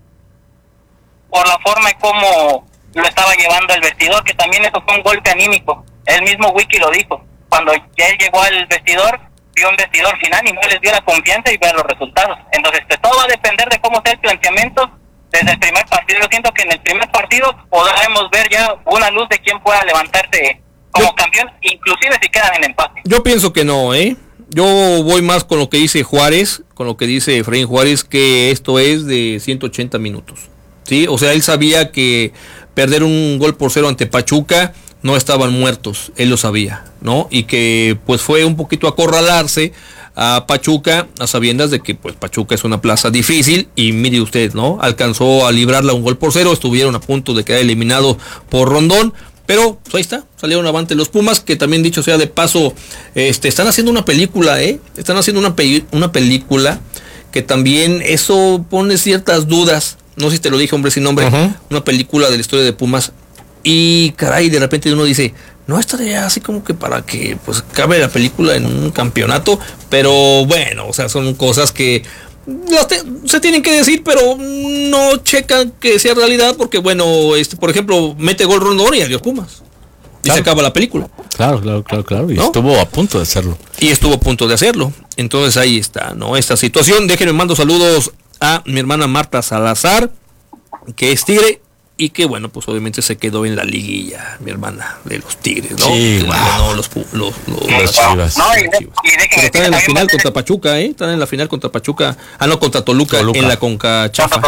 por la forma en cómo lo estaba llevando el vestidor, que también eso fue un golpe anímico. El mismo Wiki lo dijo, cuando ya él llegó al vestidor, vio un vestidor sin ánimo, les dio la confianza y ver los resultados. Entonces, pues, todo va a depender de cómo sea el planteamiento desde el primer partido. Yo siento que en el primer partido podremos ver ya una luz de quién pueda levantarse como yo, campeón, inclusive si quedan en empate. Yo pienso que no, ¿eh? Yo voy más con lo que dice Juárez, con lo que dice Efraín Juárez, que esto es de ciento ochenta minutos, ¿sí? O sea, él sabía que perder un gol por cero ante Pachuca no estaban muertos, él lo sabía, ¿no? Y que pues fue un poquito acorralarse a Pachuca a sabiendas de que pues Pachuca es una plaza difícil y mire usted, ¿no? Alcanzó a librarla un gol por cero, estuvieron a punto de quedar eliminados por Rondón, pero pues ahí está, salieron avante los Pumas, que también dicho sea de paso, este, están haciendo una película, ¿eh? Están haciendo una, pe- una película que también eso pone ciertas dudas, no sé si te lo dije hombre sin nombre, uh-huh. Una película de la historia de Pumas. Y caray, de repente uno dice, no estaría así como que para que pues cabe la película en un campeonato, pero bueno, o sea, son cosas que las te, se tienen que decir, pero no checan que sea realidad, porque bueno, este, por ejemplo, mete gol Rondón y adiós Pumas. Y claro, se acaba la película. Claro, claro, claro, claro. Y ¿no? Estuvo a punto de hacerlo. Y estuvo a punto de hacerlo. Entonces ahí está, ¿no? Esta situación. Déjenme mando saludos a mi hermana Marta Salazar, que es tigre. Y que bueno, pues obviamente se quedó en la liguilla, mi hermana, de los Tigres, ¿no? Sí, wow. No, los, los, los, los, los Chivas. No, y de, Chivas. Y de Pero están en la final contra Pachuca, ¿eh? Están en la final contra Pachuca. Ah, no, contra Toluca, Toluca. En la CONCACHAF.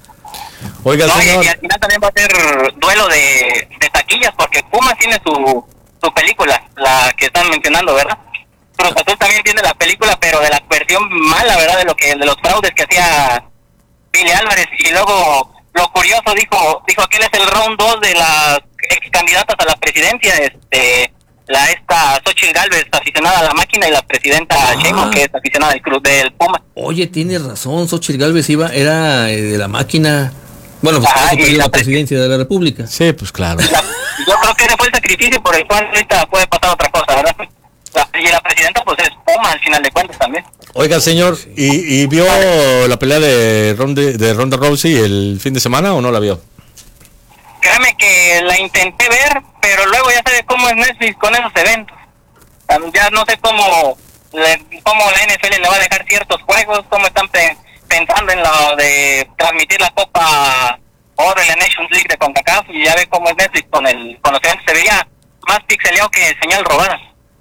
Oiga, no, señor. Y, y al final también va a ser duelo de, de taquillas, porque Pumas tiene su, su película, la que están mencionando, ¿verdad? Cruz Azul también tiene la película, pero de la versión mala, ¿verdad? De lo que de los fraudes que hacía Billy Álvarez. Y luego... Lo curioso, dijo dijo aquel es el round dos de las ex candidatas a la presidencia, este la esta Xochitl Gálvez, aficionada a la máquina, y la presidenta ah. Sheinbaum, que es aficionada del club del Puma. Oye, tienes razón, Xochitl Gálvez iba, era eh, de la máquina. Bueno, pues Ajá, y la, la presidencia de la República. Sí, pues claro. La, yo creo que ese fue el sacrificio por el cual ahorita puede pasar otra cosa, ¿verdad? La, y la presidenta pues es Puma al final de cuentas también. Oiga, señor, ¿y, y vio la pelea de Ronda, de Ronda Rousey el fin de semana o no la vio? Créeme que la intenté ver, pero luego ya sabe cómo es Netflix con esos eventos. Ya no sé cómo, le, cómo la N F L le va a dejar ciertos juegos, cómo están pe- pensando en lo de transmitir la Copa Oro en la Nations League de CONCACAF, y ya ve cómo es Netflix con, el, con los eventos. Se veía más pixeleado que señal robada.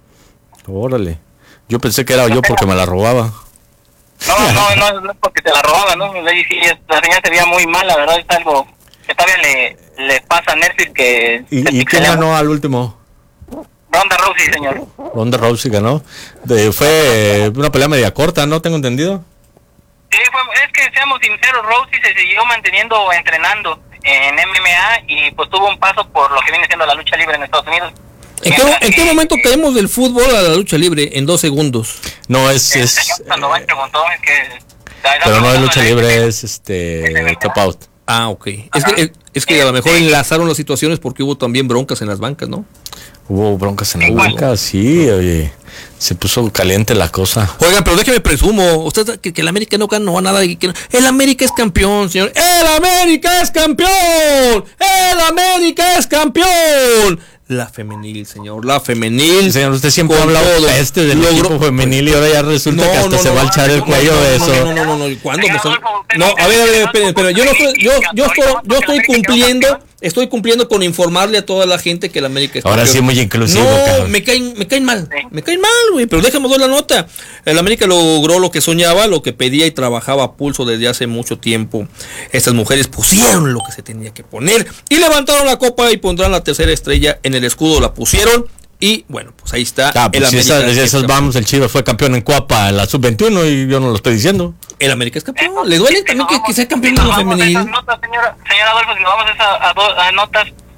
Órale. Yo pensé que era yo porque me la robaba. No, no, no, no es porque te la robaba, ¿no? La señal se veía muy mal, la verdad, es algo que todavía le, le pasa a Netflix que... ¿Y, ¿y quién ganó al último? Ronda Rousey, señor. Ronda Rousey ganó. De, fue una pelea media corta, ¿no? Tengo entendido. Sí, fue, es que seamos sinceros, Rousey se siguió manteniendo, entrenando en M M A y pues tuvo un paso por lo que viene siendo la lucha libre en Estados Unidos. ¿En qué, ¿En qué momento caemos del fútbol a la lucha libre? En dos segundos. No, es... es Sandoval preguntó, es que... Pero no es lucha libre, es este... Tap out. Ah, ok. Es que, es, es que a lo mejor enlazaron las situaciones porque hubo también broncas en las bancas, ¿no? Hubo broncas en las bancas, sí, oye. Se puso caliente la cosa. Oigan, pero déjeme presumo, usted que, que el América no ganó nada, que no, el América es campeón, señor. ¡El América es campeón! ¡El América es campeón! La femenil, señor, la femenil. Señor, usted siempre habla este del logro, equipo femenil y ahora ya resulta no, que hasta no, se no, va a echar el cuello no, de eso. No, no, no, no, no. ¿Cuándo? No, no, a ver, a ver, esperen, esperen. Yo no estoy, yo, yo estoy, yo estoy cumpliendo, estoy cumpliendo con informarle a toda la gente que el América es campeón. Ahora sí muy inclusivo, No, cabrón. me caen, me caen mal, me caen mal, güey, pero déjame dar la nota. El América logró lo que soñaba, lo que pedía y trabajaba a pulso desde hace mucho tiempo. Estas mujeres pusieron lo que se tenía que poner y levantaron la copa y pondrán la tercera estrella en el escudo, la pusieron y bueno, pues ahí está. Ah, pues el si América. Esas, esas vamos, el Chivas fue campeón en Copa en la sub veintiuno y yo no lo estoy diciendo. El América es campeón. ¿Le duele también que, que sea campeón de la femenil? Notas, señora, señora Adolfo, si nos vamos a, esa, a, do, a notas,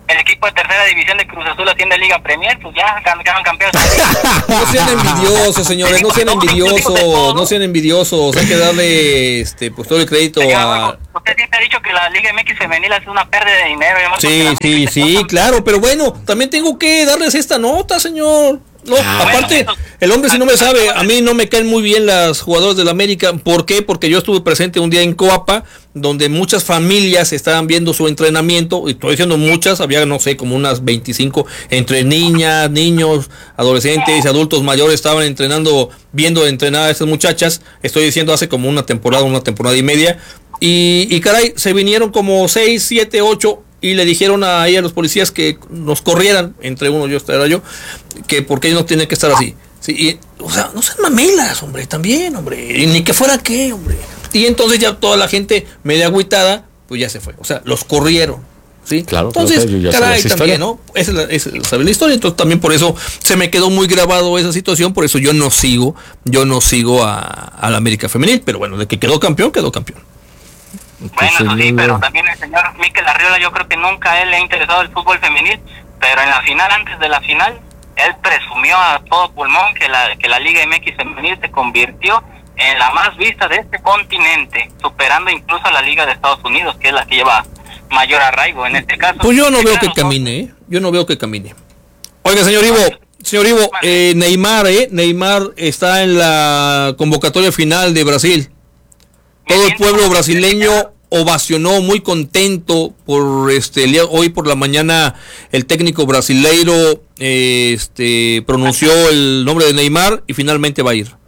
el equipo de tercera división de Cruz Azul asciende Liga Premier, pues ya quedaron campeones. No sean envidiosos, señores, no sean envidiosos, no sean envidiosos, hay que darle este, pues todo el crédito Señor, a... Usted siempre ha dicho que la Liga M X femenil es una pérdida de dinero. Sí, sí, sí, claro, pero bueno, también tengo que darles esta nota, señor. No, ah, aparte, bueno, el hombre si no me sabe, a mí no me caen muy bien las jugadoras del América. ¿Por qué? Porque yo estuve presente un día en Coapa, donde muchas familias estaban viendo su entrenamiento, y estoy diciendo muchas, había no sé, como unas veinticinco, entre niñas, niños, adolescentes, adultos mayores, estaban entrenando, viendo entrenar a estas muchachas, estoy diciendo hace como una temporada, una temporada y media, y, y caray, se vinieron como seis, siete, ocho, y le dijeron ahí a los policías que nos corrieran, entre uno yo era yo, que porque ellos no tienen que estar así. Sí, y, o sea, no sean mamelas, hombre, también, hombre, y ni que fuera qué, hombre. Y entonces ya toda la gente media agüitada, pues ya se fue, o sea, los corrieron, ¿sí? Claro, entonces, claro, ya caray, también, ¿no? Esa es la, esa es la historia, entonces también por eso se me quedó muy grabado esa situación, por eso yo no sigo, yo no sigo a, a la América Femenil, pero bueno, de que quedó campeón, quedó campeón. Bueno, eso sí, pero también el señor Mikel Arriola, yo creo que nunca a él le ha interesado el fútbol femenil, pero en la final, antes de la final, él presumió a todo pulmón que la que la Liga M X femenil se convirtió en la más vista de este continente, superando incluso a la Liga de Estados Unidos, que es la que lleva mayor arraigo en este caso. Pues yo no veo que camine, ¿eh? Yo no veo que camine. Oiga, señor Ivo, señor Ivo, eh, Neymar, ¿eh? Neymar está en la convocatoria final de Brasil. Todo el pueblo brasileño ovacionó muy contento por este el día, hoy por la mañana el técnico brasileiro eh, este pronunció el nombre de Neymar y finalmente va a ir.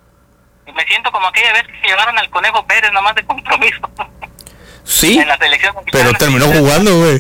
Me siento como aquella vez que se llevaron al Conejo Pérez nomás de compromiso. Sí, en la selección pero terminó jugando, güey.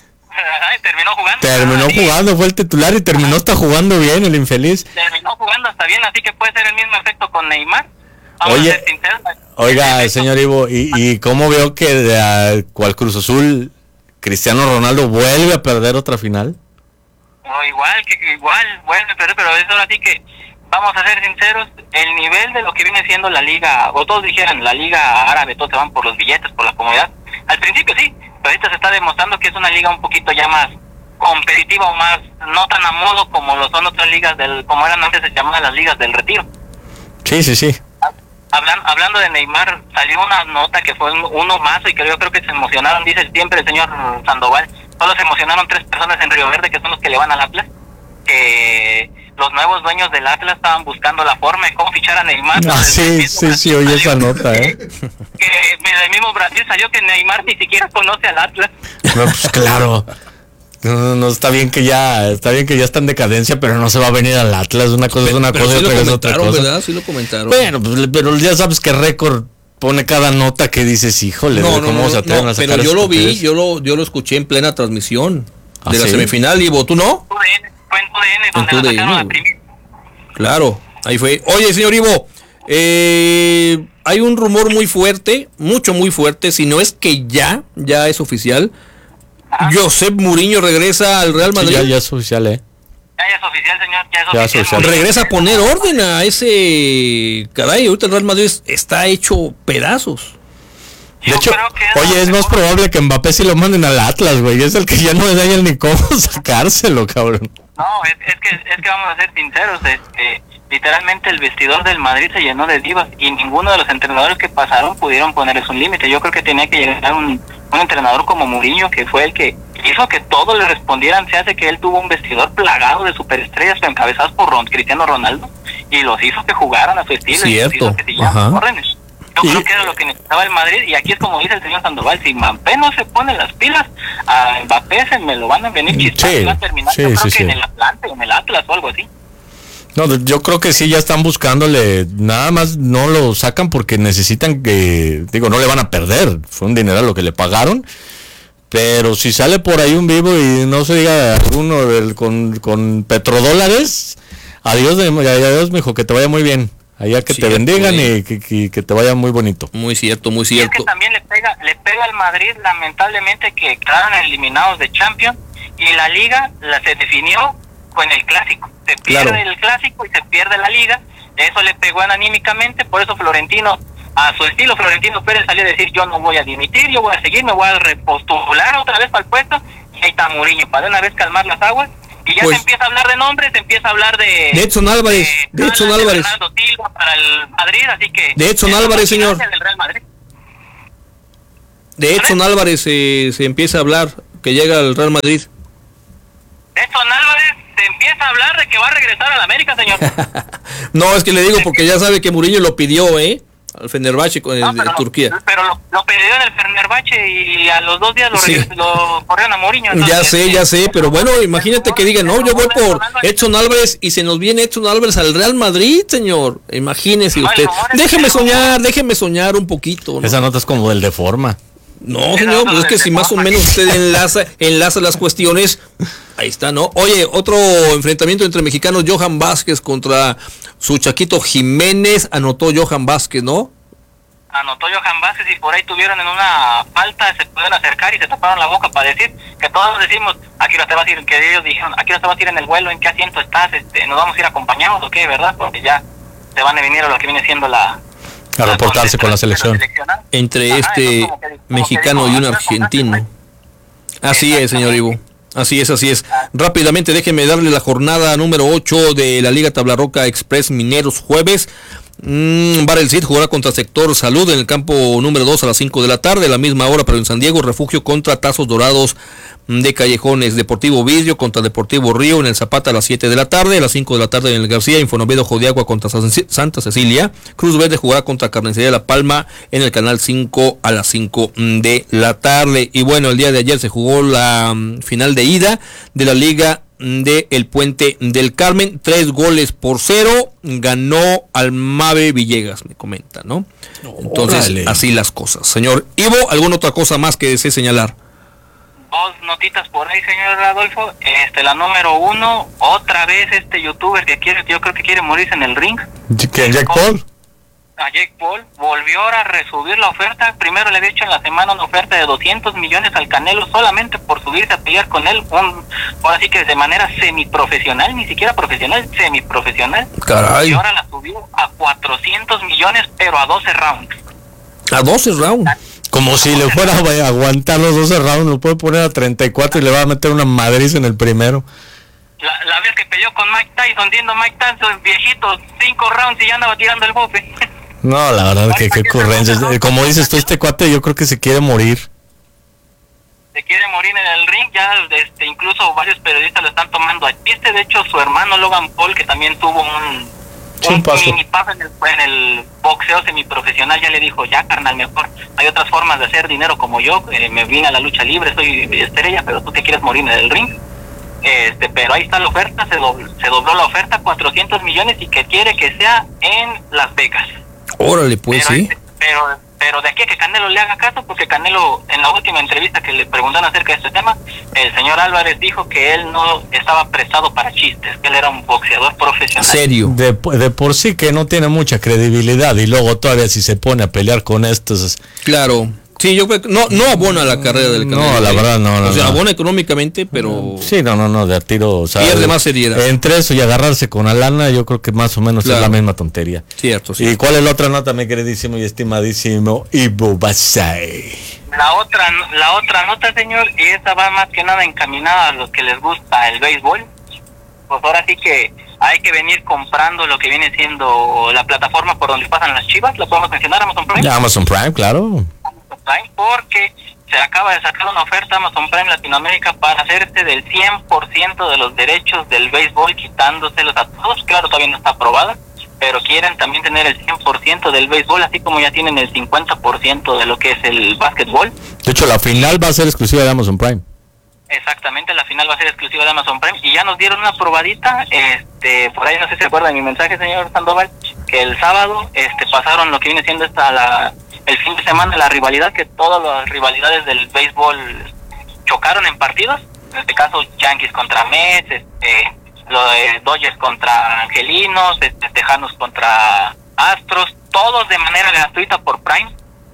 terminó jugando. Terminó ah, jugando, sí. Fue el titular y terminó hasta jugando bien, el infeliz. Terminó jugando hasta bien, así que puede ser el mismo efecto con Neymar. Vamos Oye, a ser sinceros. Oiga, señor Ivo, ¿y, y cómo veo que de cual Cruz Azul Cristiano Ronaldo vuelve a perder otra final? No, igual, que igual, vuelve a perder, pero es ahora sí que, vamos a ser sinceros, el nivel de lo que viene siendo la liga, o todos dijeran, la liga árabe, todos se van por los billetes, por la comodidad. Al principio sí, pero ahorita se está demostrando que es una liga un poquito ya más competitiva o más, no tan a modo como lo son otras ligas, del como eran antes se llamaban las ligas del retiro. Sí, sí, sí. Hablan, hablando de Neymar, salió una nota que fue uno más y que yo creo que se emocionaron, dice siempre el señor Sandoval, solo se emocionaron tres personas en Río Verde que son los que le van al Atlas, que los nuevos dueños del Atlas estaban buscando la forma de cómo fichar a Neymar. Ah, sí, sí, sí, oye esa nota, ¿eh? Que del mismo Brasil salió que Neymar ni siquiera conoce al Atlas. No, pues claro. No, no, está bien que ya, está bien que ya está en decadencia, pero no se va a venir al Atlas, una cosa es una cosa y otra es otra cosa. ¿Verdad? Sí lo comentaron. Bueno, pues, pero ya sabes que Récord pone cada nota que dices, híjole, no, no, ¿cómo no, se atreven no, a sacar? Pero yo lo vi, yo lo, yo lo escuché en plena transmisión ¿Ah, de la sí? semifinal, Ivo, ¿tú no? Fue en U D N, donde la sacaron la primera. Claro, ahí fue. Oye, señor Ivo, eh, hay un rumor muy fuerte, mucho muy fuerte, si no es que ya, ya es oficial. ¿Ah? Josep Mourinho regresa al Real Madrid. Sí, ya, ya es oficial, eh. Ya, ya es oficial, señor, ya es ya oficial. Es oficial. Regresa a poner orden a ese... Caray, ahorita el Real Madrid está hecho pedazos. De hecho, oye, es más probable que Mbappé sí lo manden al Atlas, güey. Es el que ya no le dañan ni cómo sacárselo, cabrón. No, es, es que es que vamos a ser sinceros, este, literalmente el vestidor del Madrid se llenó de divas y ninguno de los entrenadores que pasaron pudieron ponerles un límite. Yo creo que tenía que llegar un, un entrenador como Mourinho, que fue el que hizo que todos le respondieran. Se hace que él tuvo un vestidor plagado de superestrellas encabezadas por Ron, Cristiano Ronaldo y los hizo que jugaran a su estilo. Cierto. Y los hizo que siguieran órdenes. Yo creo que era lo que necesitaba el Madrid, y aquí es como dice el señor Sandoval, si Mbappé no se pone las pilas, a Mbappé se me lo van a venir chispando sí, y va a terminar, sí, yo creo sí, que sí. en el Atlante, en el Atlas o algo así. No, yo creo que sí, ya están buscándole, nada más no lo sacan porque necesitan que, digo, no le van a perder, fue un dinero lo que le pagaron, pero si sale por ahí un vivo y no se diga alguno del, con, con petrodólares, adiós, de, adiós, mijo, que te vaya muy bien. Allá que cierto, te bendigan y que, que, que te vaya muy bonito. Muy cierto, muy cierto. Y es que también le pega, le pega al Madrid, lamentablemente, que quedaron eliminados de Champions y la Liga la se definió con el Clásico. Se pierde claro. el Clásico y se pierde la Liga. Eso le pegó anímicamente, por eso Florentino, a su estilo, Florentino Pérez salió a decir: yo no voy a dimitir, yo voy a seguir, me voy a repostular otra vez para el puesto. Y ahí está Mourinho, para de una vez calmar las aguas. Y ya pues, se empieza a hablar de nombres, se empieza a hablar de... De Edson Álvarez, de, de Edson de Álvarez. Bernardo Silva para el Madrid, así que... De Edson Álvarez, señor. Del Real Madrid. De Edson Álvarez eh, se empieza a hablar que llega al Real Madrid. De Edson Álvarez se empieza a hablar de que va a regresar al América, señor. No, es que le digo porque ya sabe que Mourinho lo pidió, ¿eh? Al Fenerbahce con el, no, de Turquía. Pero lo, lo pidió en el Fenerbahce y a los dos días lo, sí. lo corrieron a Mourinho. Ya sé, ya sé, pero bueno, imagínate que digan, no, yo voy por Edson Álvarez y se nos viene Edson Álvarez al Real Madrid, señor. Imagínese usted. Déjeme soñar, déjeme soñar un poquito, ¿no? Esa nota es como del de forma. No, señor, pues es que si más o menos usted enlaza, enlaza las cuestiones, ahí está, ¿no? Oye, otro enfrentamiento entre mexicanos, Johan Vázquez contra su Chaquito Jiménez, anotó Johan Vázquez, ¿no? Anotó Johan Vázquez y por ahí tuvieron en una falta, se pudieron acercar y se taparon la boca para decir que todos decimos, aquí no te vas a ir, que ellos dijeron, aquí no te vas a ir en el vuelo, ¿en qué asiento estás? Este, ¿nos vamos a ir acompañados o qué, verdad? Porque ya se van a venir a lo que viene siendo la... a reportarse con la selección. Entre este Ajá, que, mexicano y un argentino. Así es, señor Ivo. Así es, así es. Rápidamente, déjeme darle la jornada número ocho de la Liga Tablarroca Express Mineros jueves. Mm, Bar El Cid jugará contra Sector Salud en el campo número dos a las cinco de la tarde, a la misma hora, pero en San Diego, Refugio contra Tazos Dorados de Callejones, Deportivo Vidrio contra Deportivo Río en el Zapata a las siete de la tarde, a las cinco de la tarde en el García, Infonovedo Ojo de Agua contra Santa Cecilia, Cruz Verde jugará contra Carnicería La Palma en el Canal cinco a las cinco de la tarde. Y bueno, el día de ayer se jugó la um, final de ida de la Liga de El Puente del Carmen, tres goles por cero, ganó al Mave Villegas, me comenta, ¿no? Entonces, Órale. Así las cosas. Señor Ivo, ¿alguna otra cosa más que desee señalar? Dos notitas por ahí, señor Adolfo. Este, la número uno, otra vez este youtuber que quiere, yo creo que quiere morirse en el ring. ¿Quién, Jake Paul? A Jake Paul, volvió a resubir la oferta. Primero le había hecho en la semana una oferta de doscientos millones al Canelo solamente por subirse a pelear con él, un, ahora sí que de manera semiprofesional, ni siquiera profesional, semiprofesional. Caray. Y ahora la subió a cuatrocientos millones, pero a doce rounds. ¿A doce rounds? Como si le fuera a aguantar los doce rounds, lo puede poner a treinta y cuatro y le va a meter una madriz en el primero. La, la vez que peleó con Mike Tyson, viendo Mike Tyson viejito, cinco rounds y ya andaba tirando el bofe. No, la verdad que qué ocurrencia. Como dices tú, este cuate yo creo que se quiere morir. Se quiere morir en el ring, ya este, incluso varios periodistas lo están tomando a chiste. De hecho, su hermano Logan Paul, que también tuvo un, un mini paso en el, en el boxeo semiprofesional, ya le dijo, ya carnal, mejor hay otras formas de hacer dinero como yo, eh, me vine a la lucha libre, soy estrella, pero tú te quieres morir en el ring. Este, pero ahí está la oferta, se dobló, se dobló la oferta, cuatrocientos millones, y que quiere que sea en Las Vegas. Órale, pues, pero, sí. Pero, pero de aquí a que Canelo le haga caso, porque Canelo, en la última entrevista que le preguntaron acerca de este tema, el señor Álvarez dijo que él no estaba prestado para chistes, que él era un boxeador profesional. ¿Serio? De, de por sí que no tiene mucha credibilidad, y luego todavía si se pone a pelear con estos... Claro. Sí, yo creo que no, no abona la carrera del Canelo. No, la verdad no, no. O sea, no. abona económicamente, pero... Sí, no, no, no, de a tiro, o sea, pierde más seriedad. Entre eso y agarrarse con la lana, yo creo que más o menos claro. Es la misma tontería. Cierto, sí. ¿Y cuál es la otra nota, mi queridísimo y estimadísimo Ivo Basay? La otra, la otra nota, señor, y esta va más que nada encaminada a los que les gusta el béisbol. Pues ahora sí que hay que venir comprando lo que viene siendo la plataforma por donde pasan las Chivas. ¿Lo podemos mencionar, Amazon Prime? Ya, Amazon Prime, claro. Prime, porque se acaba de sacar una oferta Amazon Prime Latinoamérica para hacerse del cien por ciento de los derechos del béisbol, quitándoselos a todos. Claro, todavía no está aprobada, pero quieren también tener el cien por ciento del béisbol, así como ya tienen el cincuenta por ciento de lo que es el básquetbol. De hecho, la final va a ser exclusiva de Amazon Prime. Exactamente, la final va a ser exclusiva de Amazon Prime, y ya nos dieron una probadita, este, por ahí no sé si se acuerda de mi mensaje, señor Sandoval, que el sábado este pasaron lo que viene siendo esta la el fin de semana, la rivalidad, que todas las rivalidades del béisbol chocaron en partidos, en este caso Yankees contra Mets, este, lo de Dodgers contra Angelinos, este, Tejanos contra Astros, todos de manera gratuita por Prime,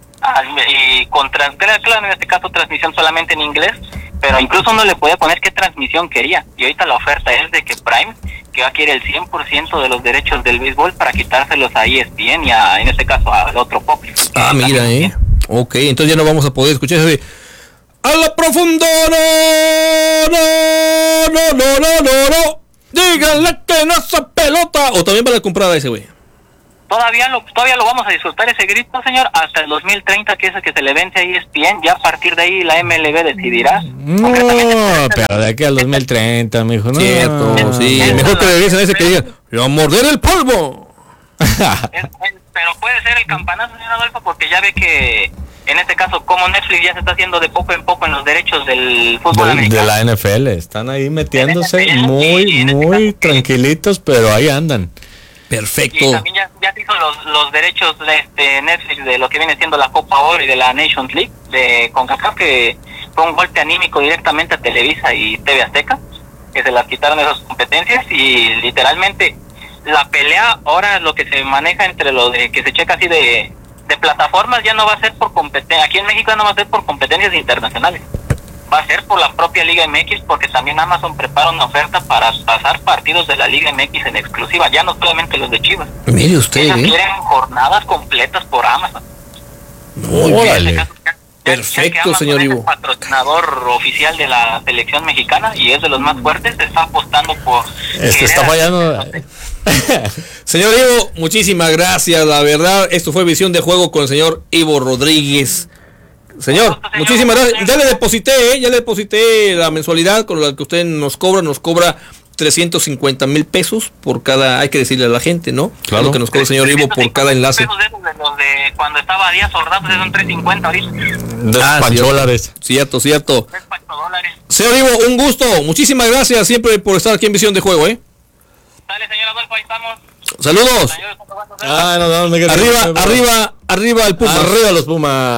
y contra, claro, en este caso transmisión solamente en inglés, pero incluso uno le podía poner qué transmisión quería, y ahorita la oferta es de que Prime, que va a querer el cien por ciento de los derechos del béisbol para quitárselos a E S P N y a, en este caso al otro pop. Ah, mira, eh. Ok, entonces ya no vamos a poder escuchar ese de... ¡A la profundona no, no, no, no. Díganle que no es pelota. O también van a comprar a ese güey. Todavía lo, todavía lo vamos a disfrutar ese grito, señor, hasta el dos mil treinta, que es el que se le vence a E S P N. Ya a partir de ahí la M L B decidirá. No, pero de aquí al dos mil treinta, mijo, no. Cierto, sí. Es, mejor que regresen a ese que diga, ¡yo a morder el polvo! Es, es, pero puede ser el campanazo, señor Adolfo, porque ya ve que en este caso, como Netflix ya se está haciendo de poco en poco en los derechos del fútbol de, americano. De la N F L, están ahí metiéndose N F L, muy, muy este tranquilitos, pero ahí andan. Perfecto. Y también ya, ya se hizo los, los derechos de este Netflix de lo que viene siendo la Copa Oro y de la Nations League de CONCACAF, que fue un golpe anímico directamente a Televisa y T V Azteca, que se las quitaron esas competencias y literalmente la pelea ahora lo que se maneja entre lo de que se checa así de, de plataformas ya no va a ser por competencia, aquí en México no va a ser por competencias internacionales. Va a ser por la propia Liga M X, porque también Amazon prepara una oferta para pasar partidos de la Liga M X en exclusiva, ya no solamente los de Chivas. Mire usted, Ellos ¿eh? quieren jornadas completas por Amazon. Muy bien. Ya, perfecto, ya señor Ivo. Es el patrocinador oficial de la selección mexicana y es de los más fuertes, se está apostando por... Este está fallando... Señor Ivo, muchísimas gracias, la verdad, esto fue Visión de Juego con el señor Ivo Rodríguez. Señor, gusto, señor, muchísimas gracias. Ya le deposité, ¿eh? ya le deposité la mensualidad con la que usted nos cobra, nos cobra trescientos cincuenta mil pesos por cada, hay que decirle a la gente, ¿no? Claro. Lo que nos cobra el señor Ivo por cada enlace. Pesos de los de cuando estaba Díaz Ordaz, pues son tres cincuenta ahorita. Dos ah, pancholares. Cierto, cierto. Tres panchodólares. Señor Ivo, un gusto, muchísimas gracias siempre por estar aquí en Visión de Juego, ¿eh? Dale, señor Adolfo, ahí estamos. Saludos. Ah, no, no, me quedé arriba, arriba, arriba, arriba el Pumas. Arriba los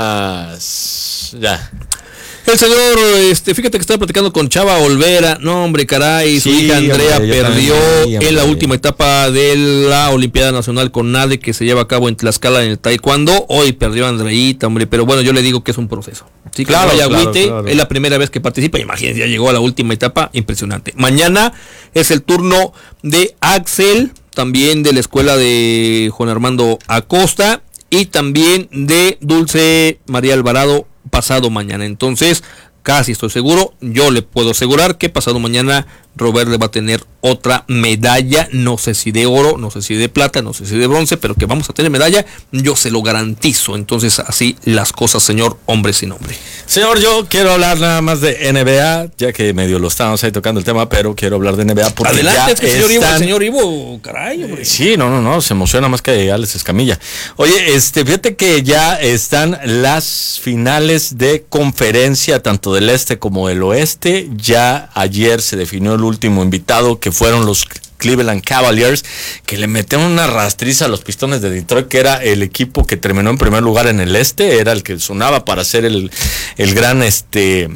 Pumas. Ya. El señor, este, fíjate que estaba platicando con Chava Olvera. No, hombre, caray, su sí, hija Andrea hombre, perdió también, en la última etapa de la Olimpiada Nacional con NADE que se lleva a cabo en Tlaxcala en el taekwondo. Hoy perdió a Andreita, hombre, pero bueno, yo le digo que es un proceso. Sí, claro, claro, agüite, claro. Es la primera vez que participa. Imagínense, ya llegó a la última etapa, impresionante. Mañana es el turno de Axel, también de la escuela de Juan Armando Acosta y también de Dulce María Alvarado pasado mañana. Entonces, casi estoy seguro, yo le puedo asegurar que pasado mañana Robert le va a tener otra medalla, no sé si de oro, no sé si de plata, no sé si de bronce, pero que vamos a tener medalla, yo se lo garantizo. Entonces, así las cosas, señor hombre sin nombre. Señor, yo quiero hablar nada más de N B A, ya que medio lo estábamos ahí tocando el tema, pero quiero hablar de N B A porque adelante, ya es que el señor, están... Ivo, el señor Ivo, caray, hombre. Sí, no, no, no, se emociona más que Alex Escamilla. Oye, este, fíjate que ya están las finales de conferencia, tanto del este como del oeste. Ya ayer se definió el último invitado, que fueron los Cleveland Cavaliers, que le metieron una rastriza a los Pistones de Detroit, que era el equipo que terminó en primer lugar en el este, era el que sonaba para ser el, el gran este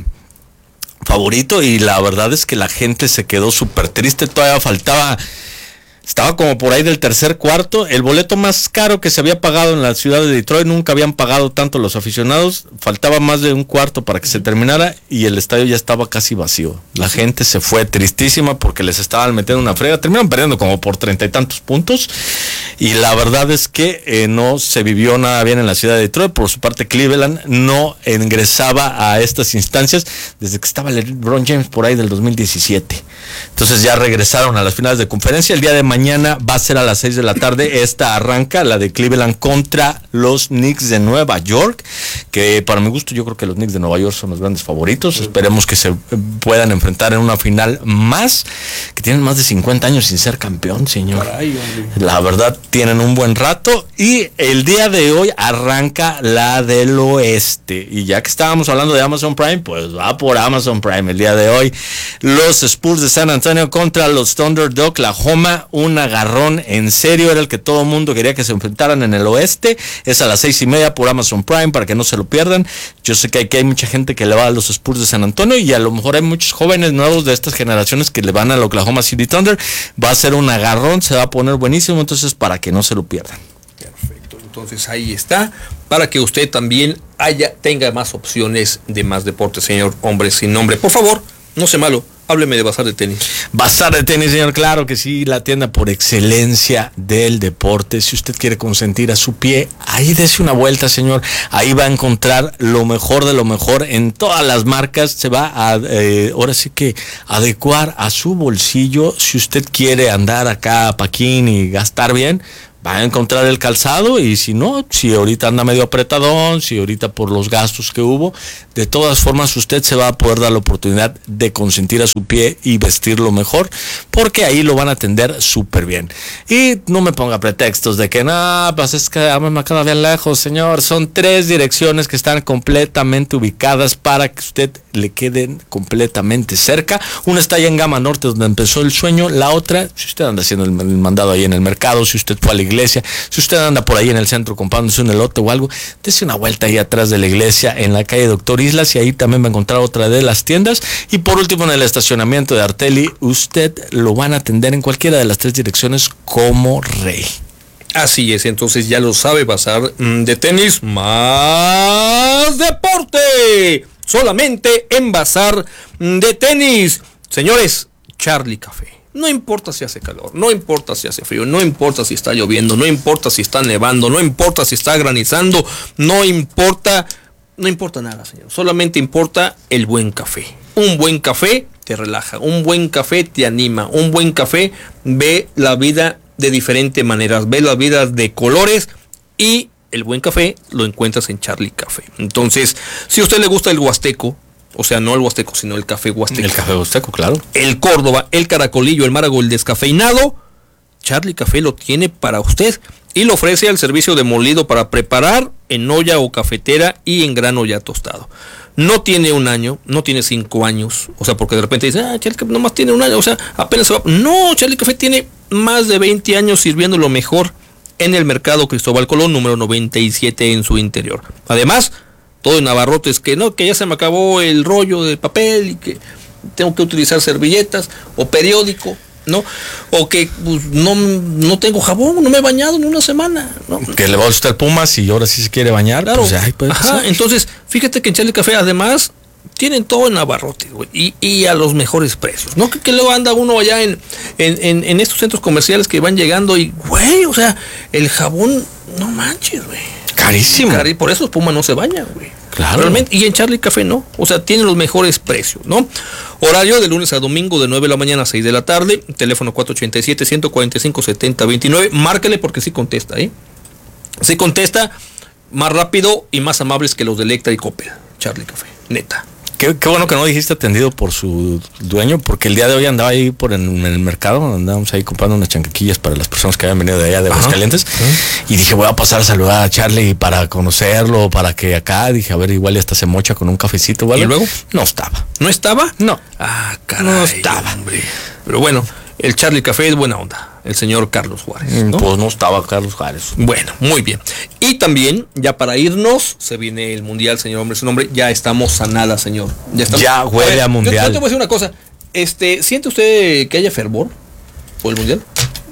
favorito, y la verdad es que la gente se quedó súper triste. Todavía faltaba, estaba como por ahí del tercer cuarto, el boleto más caro que se había pagado en la ciudad de Detroit, nunca habían pagado tanto los aficionados, faltaba más de un cuarto para que se terminara y el estadio ya estaba casi vacío. La gente se fue tristísima porque les estaban metiendo una frega, terminaron perdiendo como por treinta y tantos puntos, y la verdad es que eh, no se vivió nada bien en la ciudad de Detroit. Por su parte, Cleveland no ingresaba a estas instancias desde que estaba LeBron James por ahí del dos mil diecisiete. Entonces ya regresaron a las finales de conferencia. El día de mañana va a ser a las seis de la tarde. Esta arranca, la de Cleveland contra los Knicks de Nueva York, que para mi gusto yo creo que los Knicks de Nueva York son los grandes favoritos. Esperemos que se puedan enfrentar en una final más, que tienen más de cincuenta años sin ser campeón, señor. Caray, la verdad, tienen un buen rato. Y el día de hoy arranca la del oeste. Y ya que estábamos hablando de Amazon Prime, pues va por Amazon Prime el día de hoy. Los Spurs de San Antonio contra los Thunder de Oklahoma. Un agarrón en serio, era el que todo el mundo quería que se enfrentaran en el oeste. Es a las seis y media por Amazon Prime para que no se lo pierdan. Yo sé que aquí hay mucha gente que le va a los Spurs de San Antonio, y a lo mejor hay muchos jóvenes nuevos de estas generaciones que le van al Oklahoma City Thunder. Va a ser un agarrón, se va a poner buenísimo, entonces para que no se lo pierdan. Perfecto, entonces ahí está, para que usted también haya, tenga más opciones de más deporte, señor hombre sin nombre. Por favor, no sea malo, hábleme de Bazar de Tenis. Bazar de Tenis, señor, claro que sí, la tienda por excelencia del deporte. Si usted quiere consentir a su pie, ahí dése una vuelta, señor. Ahí va a encontrar lo mejor de lo mejor en todas las marcas. Se va a, eh, ahora sí que adecuar a su bolsillo. Si usted quiere andar acá a Paquín y gastar bien, va a encontrar el calzado, y si no, si ahorita anda medio apretadón, si ahorita por los gastos que hubo, de todas formas usted se va a poder dar la oportunidad de consentir a su pie y vestirlo mejor, porque ahí lo van a atender súper bien. Y no me ponga pretextos de que no, pues es que me queda bien lejos, señor. Son tres direcciones que están completamente ubicadas para que usted le queden completamente cerca. Una está allá en Gama Norte, donde empezó el sueño. La otra, si usted anda haciendo el mandado ahí en el mercado, si usted fue a la iglesia, si usted anda por ahí en el centro comprándose un elote o algo, dése una vuelta ahí atrás de la iglesia en la calle Doctor Islas, y ahí también va a encontrar otra de las tiendas. Y por último, en el estacionamiento de Arteli, usted lo van a atender en cualquiera de las tres direcciones como rey. Así es, entonces ya lo sabe, Bazar de Tenis más deporte, solamente en Bazar de Tenis. Señores, Charlie Café. No importa si hace calor, no importa si hace frío, no importa si está lloviendo, no importa si está nevando, no importa si está granizando, no importa, no importa nada, señor. Solamente importa el buen café. Un buen café te relaja, un buen café te anima, un buen café ve la vida de diferentes maneras, ve la vida de colores, y el buen café lo encuentras en Charlie Café. Entonces, si a usted le gusta el huasteco, o sea, no el huasteco, sino el café huasteco. El café huasteco, claro. El Córdoba, el caracolillo, el Márago, el descafeinado, Charlie Café lo tiene para usted y le ofrece el servicio de molido para preparar en olla o cafetera y en grano ya tostado. No tiene un año, no tiene cinco años, o sea, porque de repente dice, ah, Charlie Café nomás tiene un año, o sea, apenas se va. No, Charlie Café tiene más de veinte años sirviendo lo mejor en el mercado Cristóbal Colón, número noventa y siete en su interior. Además, todo en abarrotes, que no, que ya se me acabó el rollo de papel y que tengo que utilizar servilletas o periódico, ¿no? O que pues, no, no tengo jabón, no me he bañado en una semana, ¿no? Que le va a gustar Pumas y ahora sí se quiere bañar, claro. Pues, ay, puede Ajá, pasar. Entonces, fíjate que en Charlie Café además tienen todo en abarrotes, güey, y, y a los mejores precios, ¿no? Que, que luego anda uno allá en, en, en, en estos centros comerciales que van llegando y, güey, o sea, el jabón, no manches, güey. Carísimo. Cari, por eso Puma no se baña, güey. Claro. Realmente, y en Charlie Café no, o sea, tienen los mejores precios, ¿no? Horario de lunes a domingo de nueve de la mañana a seis de la tarde, teléfono cuatro ochenta y siete, ciento cuarenta y cinco, setenta veintinueve, márquele porque sí contesta, ¿eh? Sí contesta, más rápido y más amables que los de Electra y Coppel, Charlie Café, neta. Qué, qué bueno que no dijiste atendido por su dueño, porque el día de hoy andaba ahí por en, en el mercado, andábamos ahí comprando unas chanquequillas para las personas que habían venido de allá de Aguascalientes, y dije, voy a pasar a saludar a Charlie para conocerlo, para que acá, dije, a ver, igual hasta se mocha con un cafecito, ¿vale? ¿Y luego? No estaba. ¿No estaba? No. Ah, caray. No estaba. Hombre. Pero bueno, el Charlie Café es buena onda. El señor Carlos Juárez, ¿no? Pues no estaba Carlos Juárez. Bueno, muy bien. Y también, ya para irnos, se viene el Mundial, señor hombre, su nombre, ya estamos sanada, señor. Ya, estamos. Ya huele a, ver, a Mundial. Yo, yo te voy a decir una cosa. Este, ¿siente usted que haya fervor por el Mundial?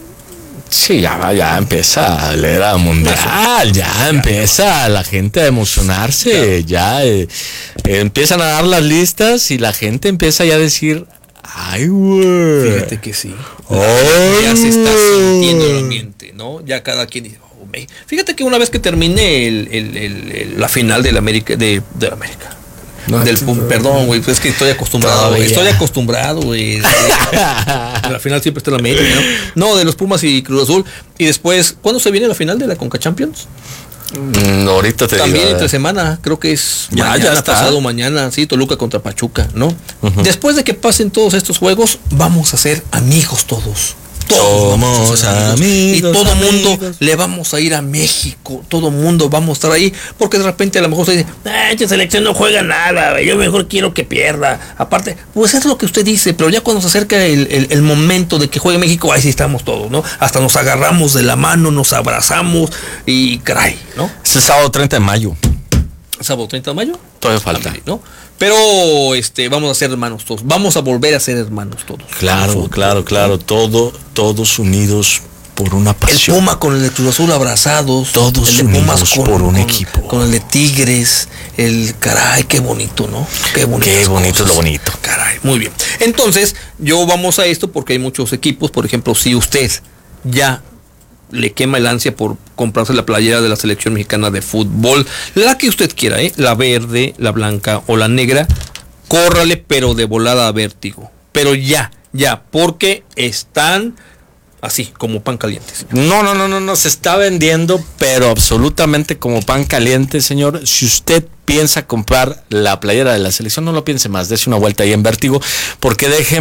Sí, ya, ya empieza a leer a Mundial, ya, ya empieza la gente a emocionarse, ya eh, eh, empiezan a dar las listas y la gente empieza ya a decir, ay, güey. Fíjate que sí. Oh. Ya se está sintiendo el ambiente, ¿no? Ya cada quien dice, oh, fíjate que una vez que termine el, el, el, el, la final del América, de, de la América. No, del, perdón, güey, pues es que estoy acostumbrado, güey. Estoy acostumbrado, güey. La final siempre está en la América, ¿no? No, de los Pumas y Cruz Azul. Y después, ¿cuándo se viene la final de la Conca Champions? Mm, ahorita te También digo, entre semana, creo que es ya, mañana, ya está. pasado mañana, sí, Toluca contra Pachuca, ¿no? Uh-huh. Después de que pasen todos estos juegos, vamos a ser amigos todos. Todos somos amigos, y todo amigos. mundo le vamos a ir a México, todo mundo vamos a estar ahí, porque de repente a lo mejor se dice, ah, esta selección no juega nada, wey, yo mejor quiero que pierda. Aparte, pues es lo que usted dice, pero ya cuando se acerca el, el, el momento de que juegue México, ahí sí estamos todos, ¿no? Hasta nos agarramos de la mano, nos abrazamos y caray, ¿no? Es el sábado treinta de mayo. ¿Sábado treinta de mayo? Todavía falta, ¿no? Pero este, vamos a ser hermanos todos. Vamos a volver a ser hermanos todos. Claro, claro, claro. Todo, todos unidos por una pasión. El Puma con el de Cruz Azul abrazados. Todos el de unidos con, por un con, equipo. Con el de Tigres. El caray, qué bonito, ¿no? Qué bonito. Qué bonito es lo bonito. Caray, muy bien. Entonces, yo vamos a esto porque hay muchos equipos. Por ejemplo, si usted ya le quema el ansia por comprarse la playera de la selección mexicana de fútbol, la que usted quiera, ¿eh? La verde, la blanca o la negra, córrale, pero de volada a Vértigo. Pero ya, ya, porque están así, como pan caliente. Señor. No, no, no, no, no, se está vendiendo, pero absolutamente como pan caliente, señor. Si usted piensa comprar la playera de la selección, no lo piense más, dése una vuelta ahí en Vértigo, porque deje